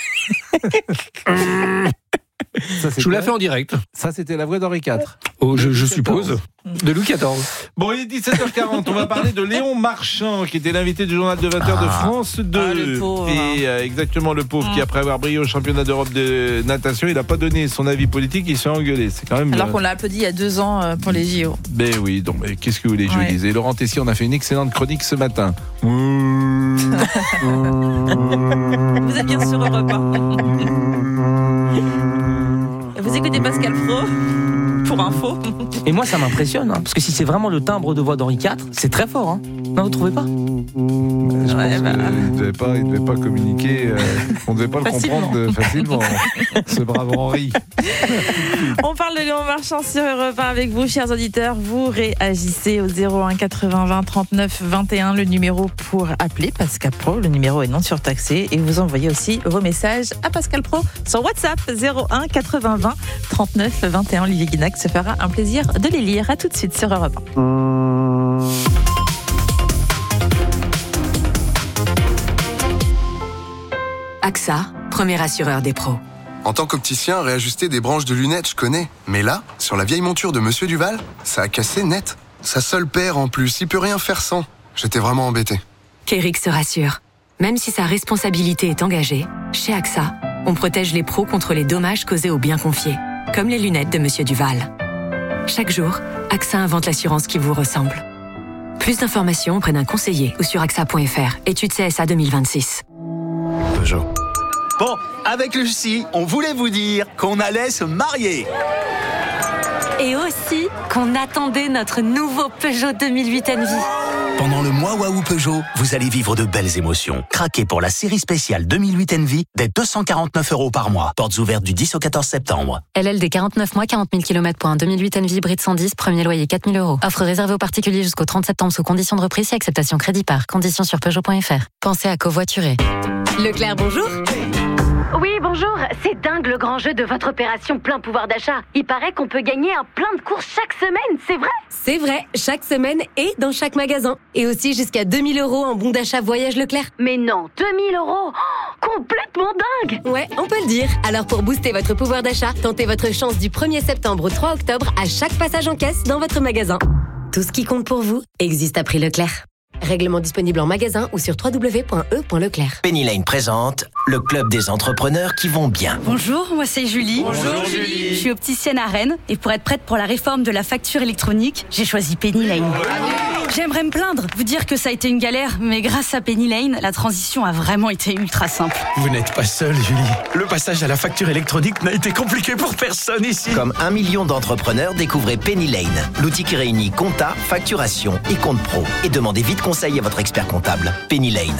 Je vous la fais en direct. Ça, c'était la voix d'Henri IV. Oh, je suppose. De Louis XIV. Bon, il est 17h40. On va parler de Léon Marchand, qui était l'invité du journal de 20h de France 2. Le pauvre. Et exactement, le pauvre qui, après avoir brillé au championnat d'Europe de natation, il n'a pas donné son avis politique, il s'est engueulé. C'est quand même. Alors qu'on l'a applaudi il y a 2 ans pour les JO. Ben oui, donc qu'est-ce que vous voulez que je vous dise? Et Laurent Tessier, on a fait une excellente chronique ce matin. Vous êtes bien sur Europe 1. Vous écoutez Pascal Pro pour info. Et moi, ça m'impressionne, parce que si c'est vraiment le timbre de voix d'Henri IV, c'est très fort. Non, vous trouvez pas? Je pense qu'il ne devait pas communiquer. On ne devait pas le comprendre facilement. Ce brave Henri. On parle de Léon Marchand sur Europe 1 avec vous, chers auditeurs. Vous réagissez au 01 80 20 39 21, le numéro pour appeler Pascal Pro. Le numéro est non surtaxé. Et vous envoyez aussi vos messages à Pascal Pro sur WhatsApp 01 80 20 39 21. Olivier Guinac se fera un plaisir de les lire. À tout de suite sur Europe 1. AXA, premier assureur des pros. En tant qu'opticien, réajuster des branches de lunettes, je connais. Mais là, sur la vieille monture de Monsieur Duval, ça a cassé net. Sa seule paire en plus, il peut rien faire sans. J'étais vraiment embêté. Kérix se rassure. Même si sa responsabilité est engagée, chez AXA, on protège les pros contre les dommages causés aux biens confiés, comme les lunettes de Monsieur Duval. Chaque jour, AXA invente l'assurance qui vous ressemble. Plus d'informations auprès d'un conseiller ou sur AXA.fr. Étude CSA 2026. Peugeot. Bon, avec Lucie, on voulait vous dire qu'on allait se marier. Et aussi qu'on attendait notre nouveau Peugeot 2008 Envy. Pendant le mois Waouh Peugeot, vous allez vivre de belles émotions. Craquez pour la série spéciale 2008 Envy dès 249 € par mois. Portes ouvertes du 10 au 14 septembre. LLD 49 mois, 40 000 km pour un 2008 Envy hybride 110, premier loyer 4 000 €. Offre réservée aux particuliers jusqu'au 30 septembre sous conditions de reprise et acceptation crédit par. Conditions sur Peugeot.fr. Pensez à covoiturer. Leclerc, bonjour. Oui, bonjour. C'est dingue le grand jeu de votre opération plein pouvoir d'achat. Il paraît qu'on peut gagner un plein de courses chaque semaine, c'est vrai? C'est vrai, chaque semaine et dans chaque magasin. Et aussi jusqu'à 2 000 € en bon d'achat voyage Leclerc. Mais non, 2 000 €, complètement dingue. Ouais, on peut le dire. Alors pour booster votre pouvoir d'achat, tentez votre chance du 1er septembre au 3 octobre à chaque passage en caisse dans votre magasin. Tout ce qui compte pour vous existe à prix Leclerc. Règlement disponible en magasin ou sur www.e.leclerc. Penny Lane présente le club des entrepreneurs qui vont bien. Bonjour, moi c'est Julie. Bonjour Julie. Je suis opticienne à Rennes et pour être prête pour la réforme de la facture électronique, j'ai choisi Penny Lane. J'aimerais me plaindre, vous dire que ça a été une galère, mais grâce à Penny Lane, la transition a vraiment été ultra simple. Vous n'êtes pas seule, Julie. Le passage à la facture électronique n'a été compliqué pour personne ici. Comme 1 million d'entrepreneurs, découvrez Penny Lane, l'outil qui réunit compta, facturation et compte pro. Et demandez vite conseil à votre expert comptable. Penny Lane.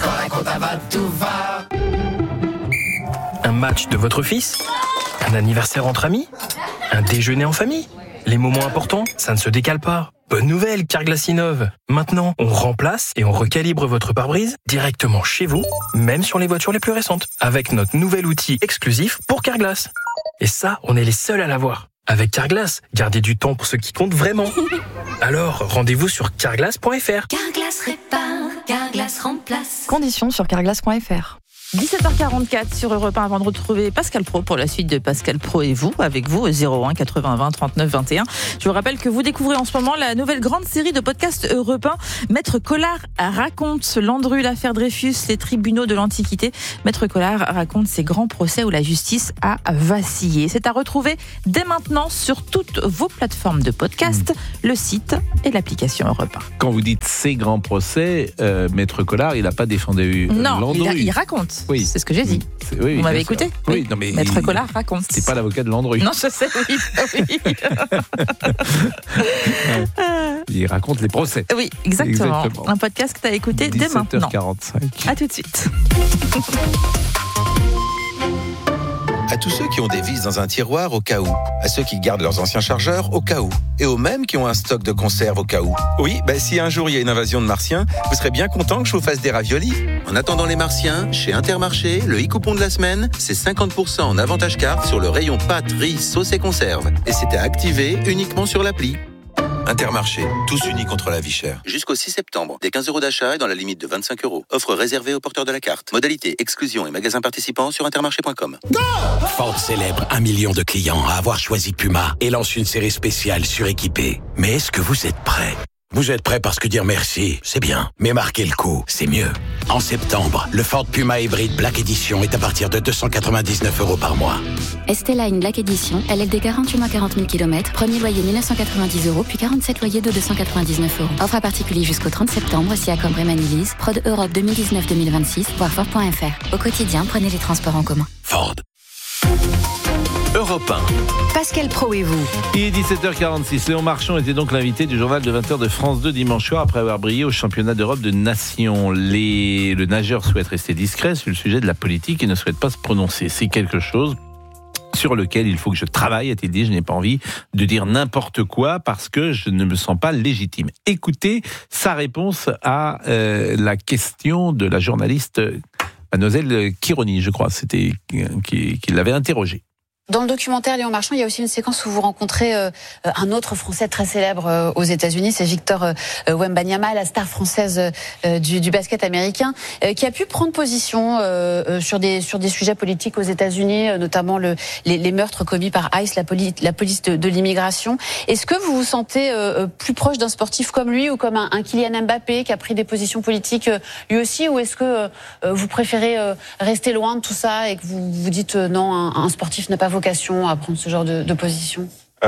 Un match de votre fils? Un anniversaire entre amis? Un déjeuner en famille? Les moments importants, ça ne se décale pas. Bonne nouvelle, Carglass innove. Maintenant, on remplace et on recalibre votre pare-brise directement chez vous, même sur les voitures les plus récentes, avec notre nouvel outil exclusif pour Carglass. Et ça, on est les seuls à l'avoir. Avec Carglass, gardez du temps pour ce qui compte vraiment. Alors, rendez-vous sur carglass.fr. Carglass répare, Carglass remplace. Conditions sur carglass.fr. 17h44 sur Europe 1 avant de retrouver Pascal Praud pour la suite de Pascal Praud et vous, avec vous, 01 80 20 39 21. Je vous rappelle que vous découvrez en ce moment la nouvelle grande série de podcasts Europe 1. Maître Collard raconte Landru, l'affaire Dreyfus, les tribunaux de l'Antiquité. Maître Collard raconte ces grands procès où la justice a vacillé. C'est à retrouver dès maintenant sur toutes vos plateformes de podcast, le site et l'application Europe 1. Quand vous dites ces grands procès, Maître Collard, il n'a pas défendu Landru. Non, il raconte. Oui. C'est ce que j'ai dit. Oui, vous m'avez écouté? Oui, non, mais Maître Collard raconte. C'est pas l'avocat de Landru. Non, je sais, oui. Il raconte les procès. Oui, exactement. Un podcast que tu as écouté dès maintenant. 17h45. À tout de suite. À tous ceux qui ont des vis dans un tiroir au cas où. À ceux qui gardent leurs anciens chargeurs au cas où. Et aux mêmes qui ont un stock de conserve au cas où. Oui, si un jour il y a une invasion de martiens, vous serez bien content que je vous fasse des raviolis. En attendant les martiens, chez Intermarché, le e-coupon de la semaine, c'est 50% en avantage carte sur le rayon pâtes, riz, sauce et conserve. Et c'est à activer uniquement sur l'appli. Intermarché, tous unis contre la vie chère. Jusqu'au 6 septembre, des 15 € d'achat et dans la limite de 25 €. Offre réservée aux porteurs de la carte. Modalité, exclusion et magasins participants sur intermarché.com. Ford célèbre 1 million de clients à avoir choisi Puma et lance une série spéciale suréquipée. Mais est-ce que vous êtes prêts ? Vous êtes prêts parce que dire merci, c'est bien. Mais marquer le coup, c'est mieux. En septembre, le Ford Puma Hybrid Black Edition est à partir de 299 € par mois. Esteline Black Edition, LLD 48 mois 40 000 km, premier loyer 1990 €, puis 47 loyers de 299 €. Offre à particulier jusqu'au 30 septembre, si accord Bréman-Lease, prod Europe 2019-2026, voir Ford.fr. Au quotidien, prenez les transports en commun. Ford. Europe 1. Pascal Praud et vous. Il est 17h46. Léon Marchand était donc l'invité du journal de 20h de France 2 dimanche soir après avoir brillé au championnat d'Europe de nations. Le nageur souhaite rester discret sur le sujet de la politique et ne souhaite pas se prononcer. C'est quelque chose sur lequel il faut que je travaille, a-t-il dit. Je n'ai pas envie de dire n'importe quoi parce que je ne me sens pas légitime. Écoutez sa réponse à la question de la journaliste Mademoiselle Kironi, je crois, c'était qui l'avait interrogée. Dans le documentaire Léon Marchand, il y a aussi une séquence où vous rencontrez un autre Français très célèbre aux États-Unis, c'est Victor Wembanyama, la star française du basket américain, qui a pu prendre position sur des sujets politiques aux États-Unis, notamment les meurtres commis par ICE, la police de l'immigration. Est-ce que vous vous sentez plus proche d'un sportif comme lui ou comme un Kylian Mbappé qui a pris des positions politiques lui aussi, ou est-ce que vous préférez rester loin de tout ça et que vous vous dites non, un sportif n'a pas vocation à prendre ce genre de position?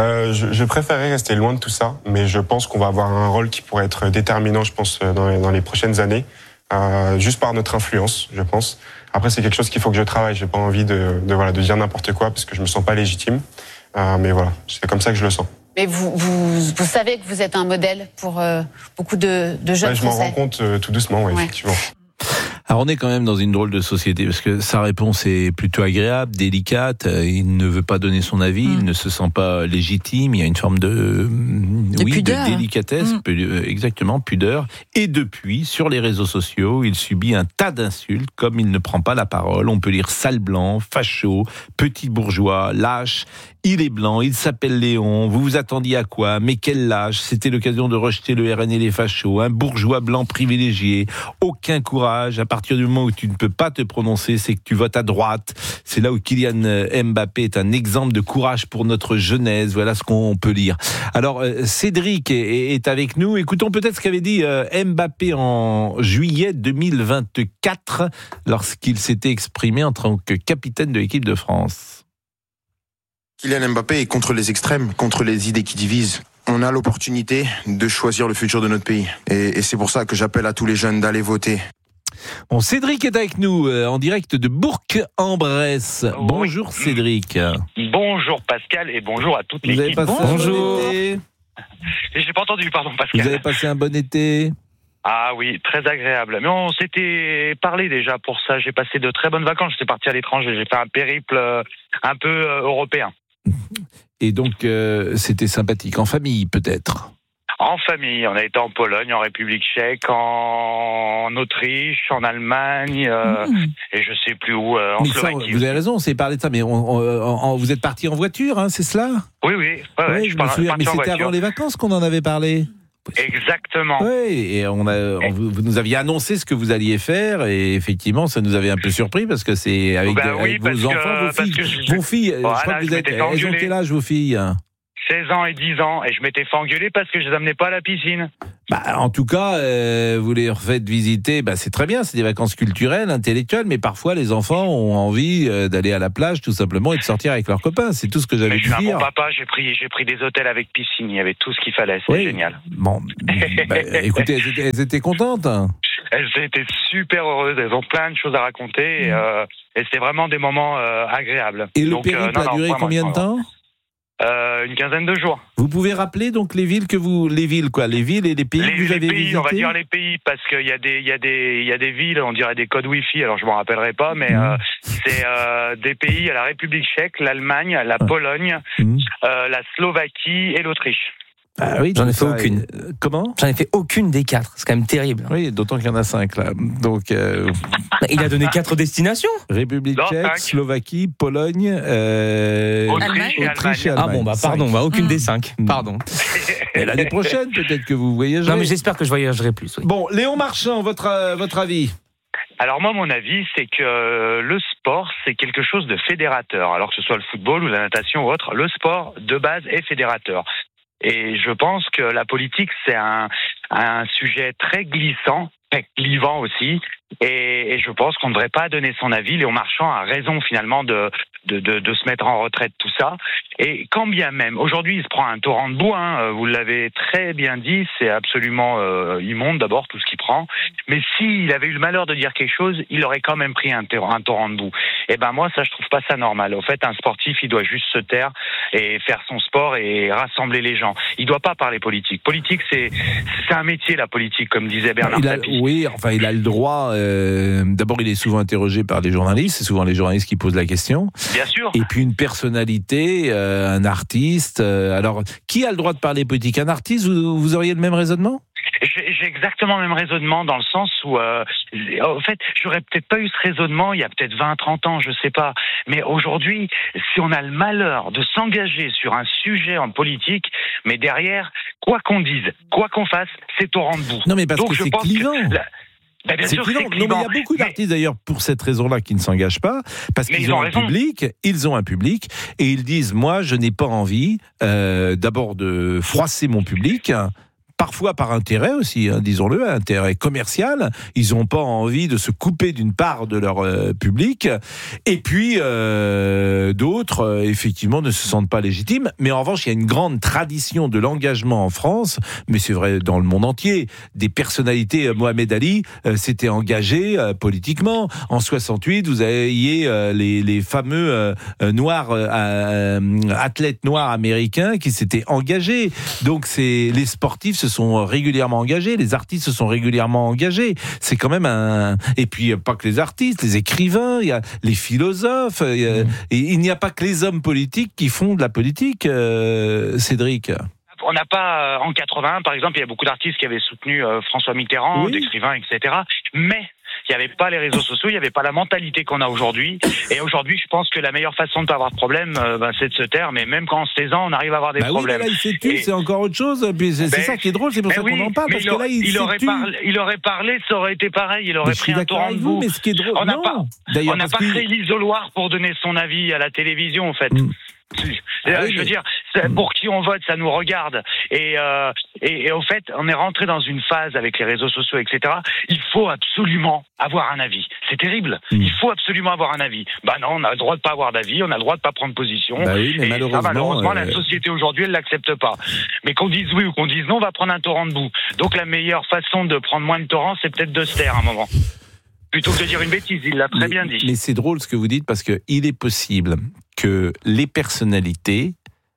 Je préférerais rester loin de tout ça, mais je pense qu'on va avoir un rôle qui pourrait être déterminant, je pense, dans les prochaines années, juste par notre influence, je pense. Après, c'est quelque chose qu'il faut que je travaille. J'ai pas envie de dire n'importe quoi parce que je me sens pas légitime. Mais voilà, c'est comme ça que je le sens. Mais vous savez que vous êtes un modèle pour beaucoup de jeunes Français. Je m'en rends compte tout doucement, ouais. Effectivement. Alors on est quand même dans une drôle de société parce que sa réponse est plutôt agréable, délicate. Il ne veut pas donner son avis, il ne se sent pas légitime. Il y a une forme de pudeur, de délicatesse, exactement, pudeur. Et depuis, sur les réseaux sociaux, il subit un tas d'insultes comme il ne prend pas la parole. On peut lire sale blanc, facho, petit bourgeois, lâche. Il est blanc, il s'appelle Léon, vous vous attendiez à quoi? Mais quel lâche, c'était l'occasion de rejeter le RN et les fachos, un bourgeois blanc privilégié, aucun courage, à partir du moment où tu ne peux pas te prononcer, c'est que tu votes à droite. C'est là où Kylian Mbappé est un exemple de courage pour notre jeunesse, voilà ce qu'on peut lire. Alors Cédric est avec nous, écoutons peut-être ce qu'avait dit Mbappé en juillet 2024 lorsqu'il s'était exprimé en tant que capitaine de l'équipe de France. Kylian Mbappé est contre les extrêmes, contre les idées qui divisent. on a l'opportunité de choisir le futur de notre pays. Et c'est pour ça que j'appelle à tous les jeunes d'aller voter. Bon, Cédric est avec nous en direct de Bourg-en-Bresse. Oui. Bonjour Cédric. Bonjour Pascal et bonjour à toute l'équipe. Vous avez passé un bon été ? J'ai pas entendu, pardon Pascal. Vous avez passé un bon été ? Ah oui, très agréable. Mais on s'était parlé déjà pour ça. J'ai passé de très bonnes vacances. J'étais parti à l'étranger. J'ai fait un périple un peu européen. Et donc, c'était sympathique. En famille, peut-être ? En famille. On a été en Pologne, en République tchèque, en Autriche, en Allemagne, et je sais plus où, en Slovaquie. Vous avez raison, on s'est parlé de ça, mais vous êtes parti en voiture, hein, c'est cela ? Oui. Ouais, je me souviens, mais c'était avant les vacances qu'on en avait parlé. Exactement. Oui, et vous nous aviez annoncé ce que vous alliez faire, et effectivement, ça nous avait un peu surpris parce que c'est avec vos enfants, vos filles. Voilà, je crois que elles ont quel âge, vos filles ? 16 ans et 10 ans, et je m'étais fait engueuler parce que je les amenais pas à la piscine. En tout cas, vous les refaites visiter, c'est très bien, c'est des vacances culturelles, intellectuelles, mais parfois les enfants ont envie d'aller à la plage tout simplement et de sortir avec leurs copains, c'est tout ce que j'avais pu dire. Je suis un bon papa, j'ai pris des hôtels avec piscine, il y avait tout ce qu'il fallait, c'est génial. Bon, écoutez, elles étaient contentes. Elles étaient super heureuses, elles ont plein de choses à raconter, et c'était vraiment des moments agréables. Et le périple a duré combien de temps ? Une quinzaine de jours. Vous pouvez rappeler donc les villes et les pays que vous avez visités ? On va dire les pays, parce qu'il y a des villes, on dirait des codes Wi-Fi, alors je m'en rappellerai pas, mais c'est des pays, la République tchèque, l'Allemagne, la Pologne, la Slovaquie et l'Autriche. Ah oui, j'en ai fait aucune. Comment ? J'en ai fait aucune des 4. C'est quand même terrible. Oui, d'autant qu'il y en a 5 là. Donc, il a donné 4 destinations. République tchèque, Slovaquie, Pologne, Autriche et Allemagne. Pardon, aucune des 5. Pardon. Et l'année prochaine, peut-être que vous voyagerez. Non, mais j'espère que je voyagerai plus. Oui. Bon, Léon Marchand, votre avis ? Alors moi, mon avis, c'est que le sport, c'est quelque chose de fédérateur. Alors que ce soit le football ou la natation ou autre, le sport, de base, est fédérateur. Et je pense que la politique, c'est un sujet très glissant, très clivant aussi. Et je pense qu'on ne devrait pas donner son avis. Léon Marchand a raison finalement de se mettre en retraite, tout ça. Et quand bien même, aujourd'hui il se prend un torrent de boue, vous l'avez très bien dit, c'est absolument immonde d'abord tout ce qu'il prend. Mais s'il avait eu le malheur de dire quelque chose, il aurait quand même pris un torrent de boue. Et moi ça je trouve pas ça normal. Au fait, un sportif il doit juste se taire et faire son sport et rassembler les gens. Il doit pas parler politique. Politique c'est un métier, la politique, comme disait Bernard Tapie. Oui, enfin il a le droit. D'abord, il est souvent interrogé par les journalistes. C'est souvent les journalistes qui posent la question. Bien sûr. Et puis une personnalité, un artiste. Alors, qui a le droit de parler politique ? Un artiste ? Vous auriez le même raisonnement ? J'ai exactement le même raisonnement dans le sens où, en fait, j'aurais peut-être pas eu ce raisonnement il y a peut-être 20, 30 ans, je sais pas. Mais aujourd'hui, si on a le malheur de s'engager sur un sujet en politique, mais derrière, quoi qu'on dise, quoi qu'on fasse, c'est torrent de boue. Non, mais parce que c'est clivant. Bien sûr, c'est clivant. Non, mais il y a beaucoup d'artistes d'ailleurs pour cette raison-là qui ne s'engagent pas, parce qu'ils ont un public, et ils disent, moi je n'ai pas envie d'abord de froisser mon public, parfois par intérêt aussi, disons-le, intérêt commercial. Ils n'ont pas envie de se couper d'une part de leur public. Et puis, d'autres, effectivement, ne se sentent pas légitimes. Mais en revanche, il y a une grande tradition de l'engagement en France, mais c'est vrai dans le monde entier. Des personnalités, Mohamed Ali s'était engagé politiquement. En 68, vous aviez les fameux athlètes noirs américains qui s'étaient engagés. Donc, les sportifs se sont régulièrement engagés, les artistes se sont régulièrement engagés. C'est quand même Et puis, pas que les artistes, les écrivains, il y a les philosophes, et il n'y a pas que les hommes politiques qui font de la politique, Cédric. On n'a pas, en 81, par exemple, il y a beaucoup d'artistes qui avaient soutenu François Mitterrand, d'écrivains, etc. Mais il n'y avait pas les réseaux sociaux, il n'y avait pas la mentalité qu'on a aujourd'hui. Et aujourd'hui, je pense que la meilleure façon de ne pas avoir de problème, c'est de se taire. Mais même quand on se taisant, on arrive à avoir des problèmes. Oui, là, il s'est tué, c'est encore autre chose. Puis c'est ça qui est drôle, c'est pour ça qu'on en parle. Parce que là, il aurait parlé, ça aurait été pareil. Il aurait pris un torrent de boue. Mais ce qui est drôle, on n'a pas créé l'isoloir pour donner son avis à la télévision, en fait. Je veux dire, pour qui on vote, ça nous regarde. Et au fait, on est rentré dans une phase avec les réseaux sociaux, etc. Il faut absolument avoir un avis. C'est terrible. Il faut absolument avoir un avis. Bah non, on a le droit de pas avoir d'avis, on a le droit de pas prendre position. Bah oui, mais malheureusement, la société aujourd'hui, elle l'accepte pas. Mais qu'on dise oui ou qu'on dise non, on va prendre un torrent de boue. Donc la meilleure façon de prendre moins de torrents, c'est peut-être de se taire un moment. Plutôt que de dire une bêtise, il l'a très bien dit. Mais c'est drôle ce que vous dites, parce qu'il est possible que les personnalités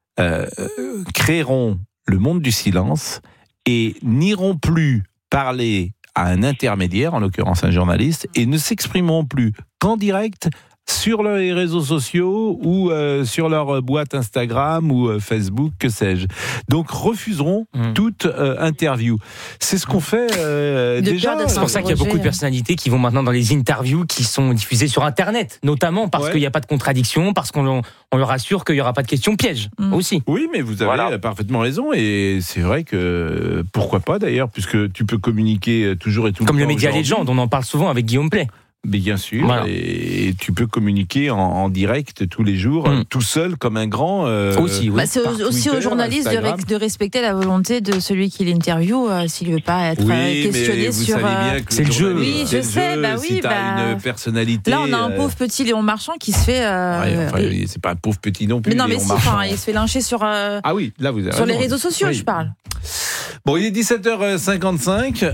créeront le monde du silence et n'iront plus parler à un intermédiaire, en l'occurrence un journaliste, et ne s'exprimeront plus qu'en direct sur les réseaux sociaux ou sur leur boîte Instagram ou Facebook, que sais-je. Donc refuseront toute interview. C'est ce qu'on fait déjà. C'est pour ça qu'il y a beaucoup de personnalités qui vont maintenant dans les interviews qui sont diffusées sur Internet, notamment parce qu'il n'y a pas de contradiction, parce qu'on leur assure qu'il n'y aura pas de questions pièges aussi. Oui, mais vous avez parfaitement raison, et c'est vrai que pourquoi pas d'ailleurs, puisque tu peux communiquer toujours et tout le temps. Comme le Média Légende, on en parle souvent avec Guillaume Play. Mais bien sûr, et tu peux communiquer en direct tous les jours, tout seul comme un grand. Aussi, oui. C'est aussi aux journalistes de respecter la volonté de celui qui l'interviewe, s'il ne veut pas être questionné sur. C'est le jeu. Oui, je sais. Si t'as une personnalité. Là, on a un pauvre petit Léon Marchand qui se fait. C'est pas un pauvre petit non plus. Mais non, mais si, il se fait lyncher sur. Ah oui, là vous avez sur les réseaux sociaux, je parle. Bon, il est 17h55.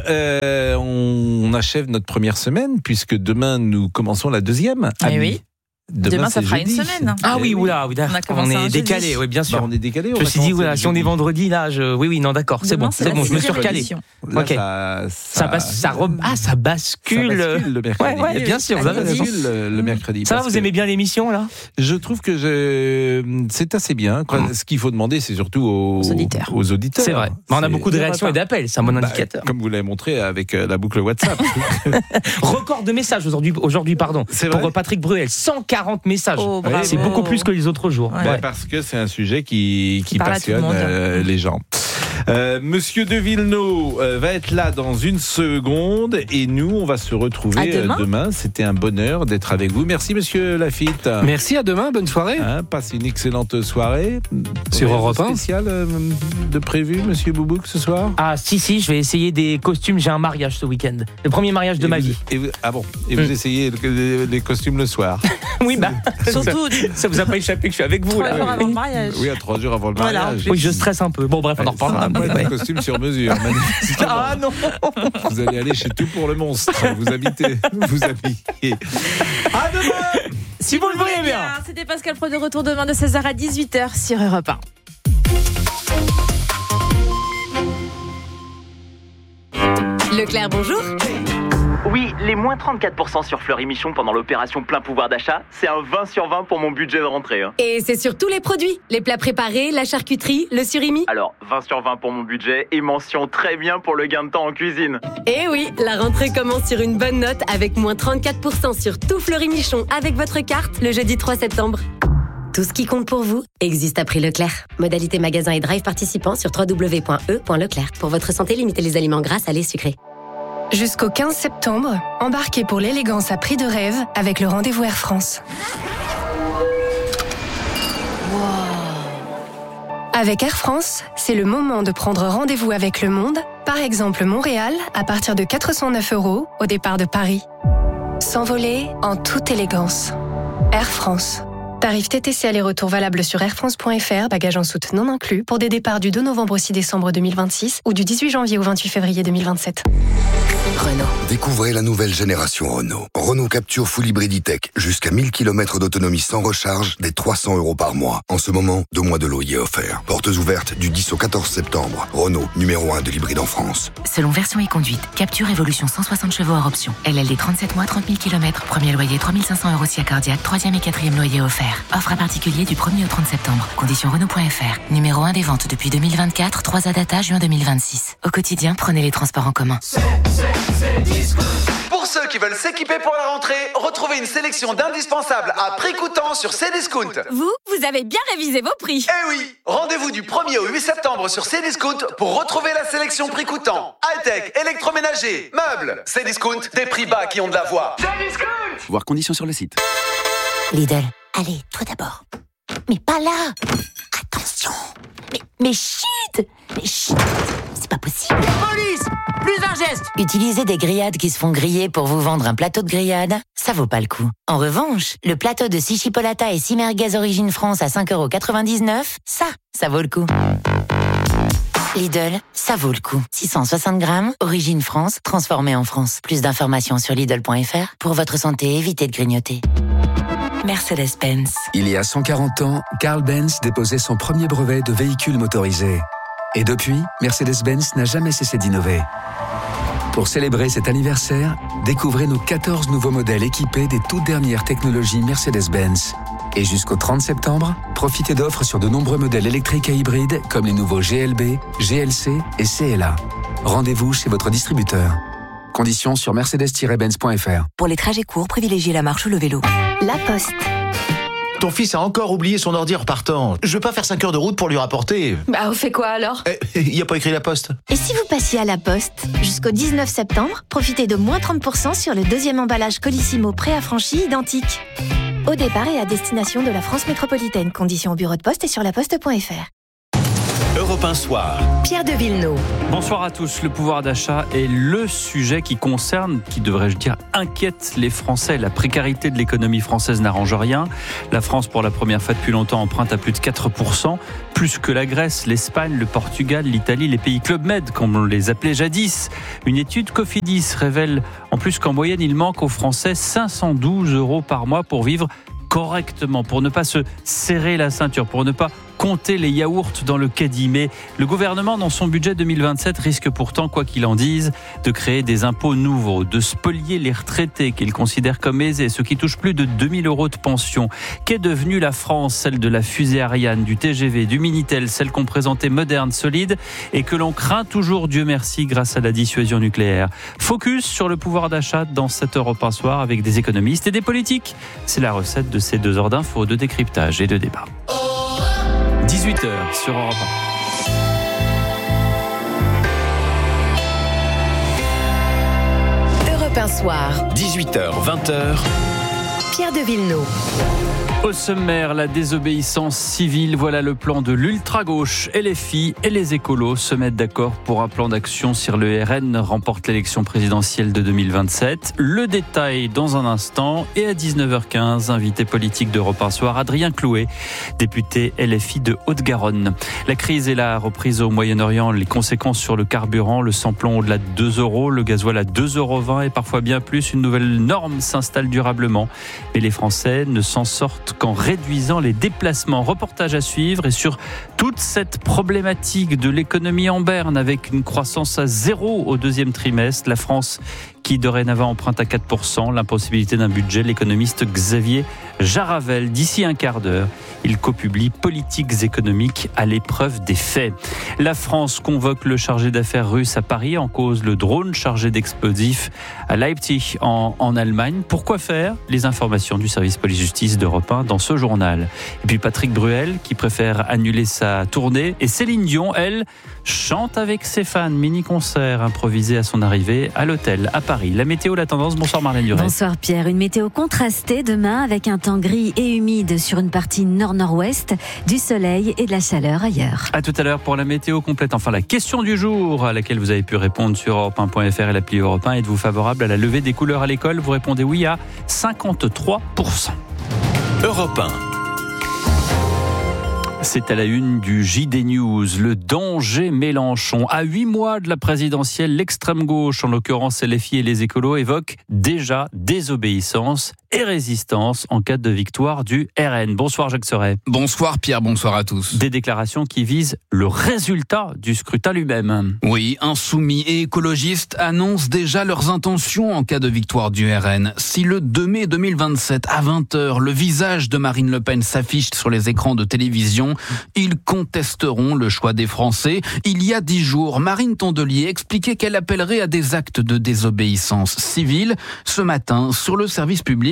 On achève notre première semaine, puisque demain nous commençons la deuxième. Oui. Demain ça fera jeudi. Une semaine. Ah oui, oula, on est décalé, oui, bien sûr. On est décalé. Je me suis dit, si on est vendredi, là, oui, non, d'accord, c'est bon, je me suis recalé. Ok. Ça bascule. Le mercredi. Ouais, bien sûr, vous avez raison. Le mercredi. Ça va, vous aimez bien l'émission, là ? Je trouve que c'est assez bien. Ce qu'il faut demander, c'est surtout aux auditeurs. C'est vrai. On a beaucoup de réactions et d'appels, c'est un bon indicateur. Comme vous l'avez montré avec la boucle WhatsApp. Record de messages aujourd'hui, pardon. Pour Patrick Bruel, 140 messages. C'est beaucoup plus que les autres jours. Parce que c'est un sujet qui passionne les gens. Monsieur de Villeneuve va être là dans une seconde, et nous on va se retrouver demain. C'était un bonheur d'être avec vous. Merci monsieur Laffitte. Merci, à demain, bonne soirée. Passez une excellente soirée. Sur Europe 1. Spécial de prévu, monsieur Boubouk, ce soir? Ah si, je vais essayer des costumes. J'ai un mariage ce week-end, le premier mariage de ma vie. Vous essayez les costumes le soir? Oui, surtout ça vous a pas échappé que je suis avec vous 3 jours avant le mariage. Oui, à 3 jours avant le mariage. Oui, je stresse un peu. Bon bref, on en reparlera. Un costume sur mesure. Ah non. Vous allez aller chez Tout pour le Monstre. Vous habillez. À demain. Si vous le voulez bien. C'était Pascal Pro de retour demain de 16h à 18h sur Europe 1. Leclerc, bonjour. Oui, les moins 34% sur Fleury Michon pendant l'opération plein pouvoir d'achat, c'est un 20 sur 20 pour mon budget de rentrée. Et c'est sur tous les produits, les plats préparés, la charcuterie, le surimi. Alors, 20 sur 20 pour mon budget et mention très bien pour le gain de temps en cuisine. Et oui, la rentrée commence sur une bonne note avec moins 34% sur tout Fleury Michon avec votre carte le jeudi 3 septembre. Tout ce qui compte pour vous existe à prix Leclerc. Modalité magasin et drive participants sur www.e.leclerc. Pour votre santé, limitez les aliments gras, salés, sucrés. Jusqu'au 15 septembre, embarquez pour l'élégance à prix de rêve avec le rendez-vous Air France. Avec Air France, c'est le moment de prendre rendez-vous avec le monde. Par exemple, Montréal, à partir de 409 € au départ de Paris. S'envoler en toute élégance. Air France. Tarif TTC aller-retour valable sur airfrance.fr, bagages en soute non inclus, pour des départs du 2 novembre au 6 décembre 2026 ou du 18 janvier au 28 février 2027. Renault. Découvrez la nouvelle génération Renault. Renault Capture Full Hybrid E-Tech. Jusqu'à 1000 km d'autonomie sans recharge, dès 300 € par mois. En ce moment, 2 mois de loyer offerts. Portes ouvertes du 10 au 14 septembre. Renault, numéro 1 de l'hybride en France. Selon version et conduite, Capture Evolution 160 chevaux hors option. LLD 37 mois, 30 000 km. Premier loyer 3 500 € si cardiaque. 3e et 4e loyer offert. Offre à particulier du 1er au 30 septembre. Conditions Renault.fr. Numéro 1 des ventes depuis 2024, 3A data juin 2026. Au quotidien, prenez les transports en commun. Pour ceux qui veulent s'équiper pour la rentrée, retrouvez une sélection d'indispensables à prix coûtant sur Cdiscount. Vous avez bien révisé vos prix. Eh oui, rendez-vous du 1er au 8 septembre sur Cdiscount pour retrouver la sélection prix coûtant. High-tech, électroménager, meubles. Cdiscount, des prix bas qui ont de la voix. Voir conditions sur le site. Lidl. Allez, toi d'abord. Mais pas là. Attention. Mais chut. C'est pas possible. Police! Plus un geste! Utiliser des grillades qui se font griller pour vous vendre un plateau de grillade, ça vaut pas le coup. En revanche, le plateau de 6 chipolatas et 6 merguez Origine France à 5,99 €, ça vaut le coup. Lidl, ça vaut le coup. 660 grammes, Origine France, transformé en France. Plus d'informations sur Lidl.fr. Pour votre santé, évitez de grignoter. Mercedes-Benz. Il y a 140 ans, Carl Benz déposait son premier brevet de véhicule motorisé. Et depuis, Mercedes-Benz n'a jamais cessé d'innover. Pour célébrer cet anniversaire, découvrez nos 14 nouveaux modèles équipés des toutes dernières technologies Mercedes-Benz. Et jusqu'au 30 septembre, profitez d'offres sur de nombreux modèles électriques et hybrides comme les nouveaux GLB, GLC et CLA. Rendez-vous chez votre distributeur. Conditions sur mercedes-benz.fr. Pour les trajets courts, privilégiez la marche ou le vélo. La Poste. Ton fils a encore oublié son ordi en repartant. Je veux pas faire 5 heures de route pour lui rapporter. Bah, on fait quoi alors ? Il y a pas écrit La Poste. Et si vous passiez à La Poste ? Jusqu'au 19 septembre, profitez de moins 30% sur le deuxième emballage Colissimo préaffranchi identique. Au départ et à destination de la France métropolitaine. Conditions au bureau de poste et sur laposte.fr. Europe 1 Soir. Pierre de Villeneuve. Bonsoir à tous. Le pouvoir d'achat est le sujet qui concerne, qui devrais-je dire, inquiète les Français. La précarité de l'économie française n'arrange rien. La France, pour la première fois depuis longtemps, emprunte à plus de 4%, plus que la Grèce, l'Espagne, le Portugal, l'Italie, les pays Club Med, comme on les appelait jadis. Une étude Cofidis révèle en plus qu'en moyenne, il manque aux Français 512 € par mois pour vivre correctement, pour ne pas se serrer la ceinture, pour ne pas compter les yaourts dans le caddie. Mais le gouvernement, dans son budget 2027, risque pourtant, quoi qu'il en dise, de créer des impôts nouveaux, de spolier les retraités qu'il considère comme aisés, ceux qui touchent plus de 2000 € de pension. Qu'est devenue la France, celle de la fusée Ariane, du TGV, du Minitel, celle qu'on présentait moderne, solide et que l'on craint toujours, Dieu merci, grâce à la dissuasion nucléaire. Focus sur le pouvoir d'achat dans cette Europe 1 Soir avec des économistes et des politiques. C'est la recette de ces 2 heures d'infos, de décryptage et de débat. 18h sur Europe 1. Europe 1 Soir. 18h, 20h. Pierre de Villeneuve. Au sommaire, la désobéissance civile. Voilà le plan de l'ultra-gauche. LFI et les écolos se mettent d'accord pour un plan d'action si le RN remporte l'élection présidentielle de 2027. Le détail dans un instant. Et à 19h15, invité politique d'Europe 1 Soir, Adrien Clouet, député LFI de Haute-Garonne. La crise et la reprise au Moyen-Orient, les conséquences sur le carburant, le samplon au-delà de 2 €, le gasoil à 2,20 € et parfois bien plus. Une nouvelle norme s'installe durablement. Mais les Français ne s'en sortent qu'en réduisant les déplacements. Reportage à suivre et sur toute cette problématique de l'économie en berne avec une croissance à 0 au deuxième trimestre. La France qui dorénavant emprunte à 4%, l'impossibilité d'un budget, l'économiste Xavier Jaravel. D'ici un quart d'heure, il copublie Politiques économiques à l'épreuve des faits. La France convoque le chargé d'affaires russe à Paris, en cause le drone chargé d'explosifs à Leipzig en Allemagne. Pourquoi faire ? Les informations du service police-justice d'Europe 1 dans ce journal. Et puis Patrick Bruel qui préfère annuler sa tournée. Et Céline Dion, elle, chante avec ses fans. Mini-concert improvisé à son arrivée à l'hôtel à Paris. La météo, la tendance. Bonsoir Marlène Durel. Bonsoir Pierre. Une météo contrastée demain avec un temps gris et humide sur une partie nord-nord-ouest, du soleil et de la chaleur ailleurs. À tout à l'heure pour la météo complète. Enfin, la question du jour à laquelle vous avez pu répondre sur europe1.fr et l'appli Europe 1. Êtes-vous favorable à la levée des couleurs à l'école ? Vous répondez oui à 53%. Europe 1. C'est à la une du JD News, le danger Mélenchon. À 8 mois de la présidentielle, l'extrême gauche, en l'occurrence LFI et les écolos, évoquent déjà désobéissance et résistance en cas de victoire du RN. Bonsoir Jacques Serret. Bonsoir Pierre, bonsoir à tous. Des déclarations qui visent le résultat du scrutin lui-même. Oui, insoumis et écologistes annoncent déjà leurs intentions en cas de victoire du RN. Si le 2 mai 2027 à 20h, le visage de Marine Le Pen s'affiche sur les écrans de télévision, ils contesteront le choix des Français. Il y a 10 jours, Marine Tondelier expliquait qu'elle appellerait à des actes de désobéissance civile. Ce matin, sur le service public,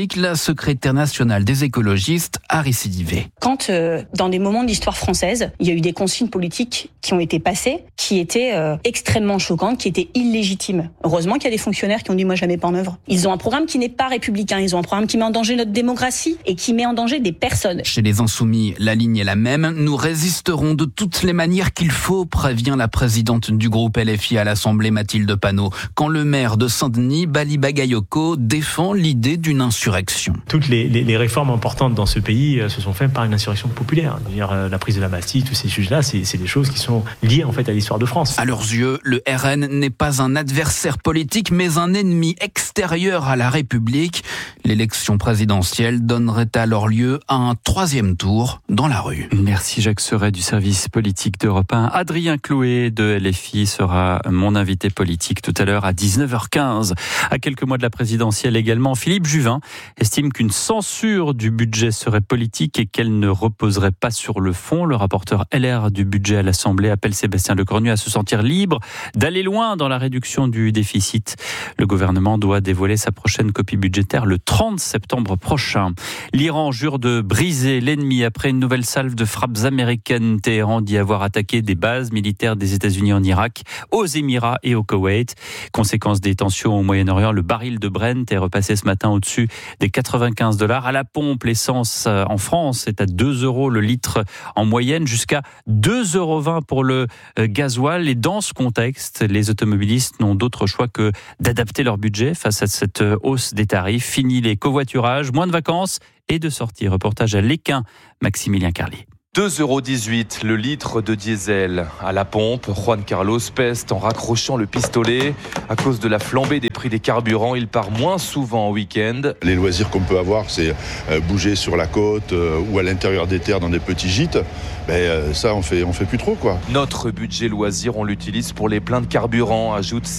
politique, la secrétaire nationale des écologistes a récidivé. Quand, dans des moments de l'histoire française, il y a eu des consignes politiques qui ont été passées, qui étaient extrêmement choquantes, qui étaient illégitimes. Heureusement qu'il y a des fonctionnaires qui ont dit « moi je la mets pas en œuvre ». Ils ont un programme qui n'est pas républicain, ils ont un programme qui met en danger notre démocratie et qui met en danger des personnes. Chez les Insoumis, la ligne est la même. Nous résisterons de toutes les manières qu'il faut, prévient la présidente du groupe LFI à l'Assemblée, Mathilde Panot, quand le maire de Saint-Denis, Bali Bagayoko, défend l'idée d'une insurrection. Toutes les réformes importantes dans ce pays se sont faites par une insurrection populaire. La prise de la Bastille, tous ces sujets-là, c'est des choses qui sont liées en fait à l'histoire de France. À leurs yeux, le RN n'est pas un adversaire politique, mais un ennemi extérieur à la République. L'élection présidentielle donnerait alors lieu à un 3e tour dans la rue. Merci Jacques Serret du service politique d'Europe 1. Adrien Clouet de LFI sera mon invité politique tout à l'heure à 19h15. À quelques mois de la présidentielle également, Philippe Juvin estime qu'une censure du budget serait politique et qu'elle ne reposerait pas sur le fond. Le rapporteur LR du budget à l'Assemblée appelle Sébastien Lecornu à se sentir libre d'aller loin dans la réduction du déficit. Le gouvernement doit dévoiler sa prochaine copie budgétaire le 30 septembre prochain. L'Iran jure de briser l'ennemi après une nouvelle salve de frappes américaines. Téhéran dit avoir attaqué des bases militaires des États-Unis en Irak, aux Émirats et au Koweït. Conséquence des tensions au Moyen-Orient, le baril de Brent est repassé ce matin au-dessus des $95. À la pompe, l'essence en France est à 2 € le litre en moyenne, jusqu'à 2,20 € pour le gasoil. Et dans ce contexte, les automobilistes n'ont d'autre choix que d'adapter leur budget face à cette hausse des tarifs. Fini les covoiturages, moins de vacances et de sorties. Reportage à l'Équin, Maximilien Carlier. 2,18 € le litre de diesel à la pompe. Juan Carlos peste en raccrochant le pistolet. À cause de la flambée des prix des carburants, il part moins souvent en week-end. Les loisirs qu'on peut avoir, c'est bouger sur la côte ou à l'intérieur des terres dans des petits gîtes. Ça, on fait plus trop, quoi. Notre budget loisir, on l'utilise pour les pleins de carburant, ajoute